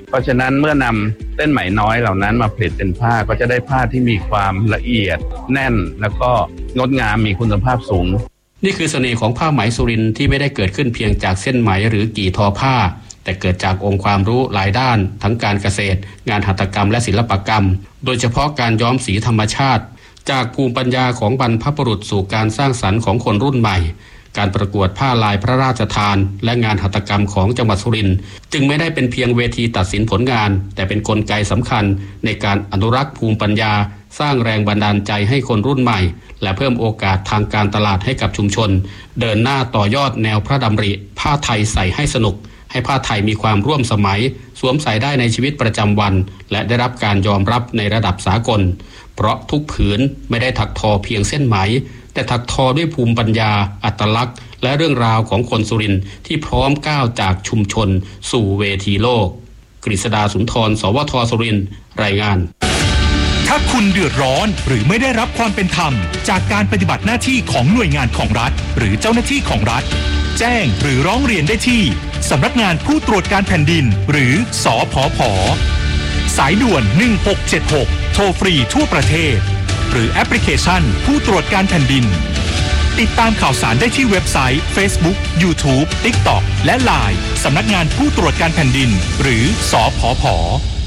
เพราะฉะนั้นเมื่อนำเส้นไหมน้อยเหล่านั้นมาผลิตเป็นผ้าก็จะได้ผ้าที่มีความละเอียดแน่นแล้วก็งดงามมีคุณภาพสูงนี่คือเสน่ห์ของผ้าไหมสุรินทร์ที่ไม่ได้เกิดขึ้นเพียงจากเส้นไหมหรือกี่ทอผ้าแต่เกิดจากองค์ความรู้หลายด้านทั้งการเกษตรงานหัตถกรรมและศิลปกรรมโดยเฉพาะการย้อมสีธรรมชาติจากภูมิปัญญาของบรรพบุรุษสู่การสร้างสรรค์ของคนรุ่นใหม่การประกวดผ้าลายพระราชทานและงานหัตถกรรมของจังหวัดสุรินทร์จึงไม่ได้เป็นเพียงเวทีตัดสินผลงานแต่เป็นกลไกสำคัญในการอนุรักษ์ภูมิปัญญาสร้างแรงบันดาลใจให้คนรุ่นใหม่และเพิ่มโอกาสทางการตลาดให้กับชุมชนเดินหน้าต่อยอดแนวพระดำริผ้าไทยใส่ให้สนุกให้ผ้าไทยมีความร่วมสมัยสวมใส่ได้ในชีวิตประจำวันและได้รับการยอมรับในระดับสากลเพราะทุกผืนไม่ได้ถักทอเพียงเส้นไหมแต่ถักทอด้วยภูมิปัญญาอัตลักษณ์และเรื่องราวของคนสุรินทร์ที่พร้อมก้าวจากชุมชนสู่เวทีโลกกฤษดาสุนทรสวทสุรินทร์รายงานถ้าคุณเดือดร้อนหรือไม่ได้รับความเป็นธรรมจากการปฏิบัติหน้าที่ของหน่วยงานของรัฐหรือเจ้าหน้าที่ของรัฐแจ้งหรือร้องเรียนได้ที่สำนักงานผู้ตรวจการแผ่นดินหรือสผผ.สายด่วนหนึ่งหกเจ็ดหกโทรฟรีทั่วประเทศหรือแอปพลิเคชันผู้ตรวจการแผ่นดินติดตามข่าวสารได้ที่เว็บไซต์ Facebook YouTube TikTok และ ไลน์ สำนักงานผู้ตรวจการแผ่นดินหรือสผผ.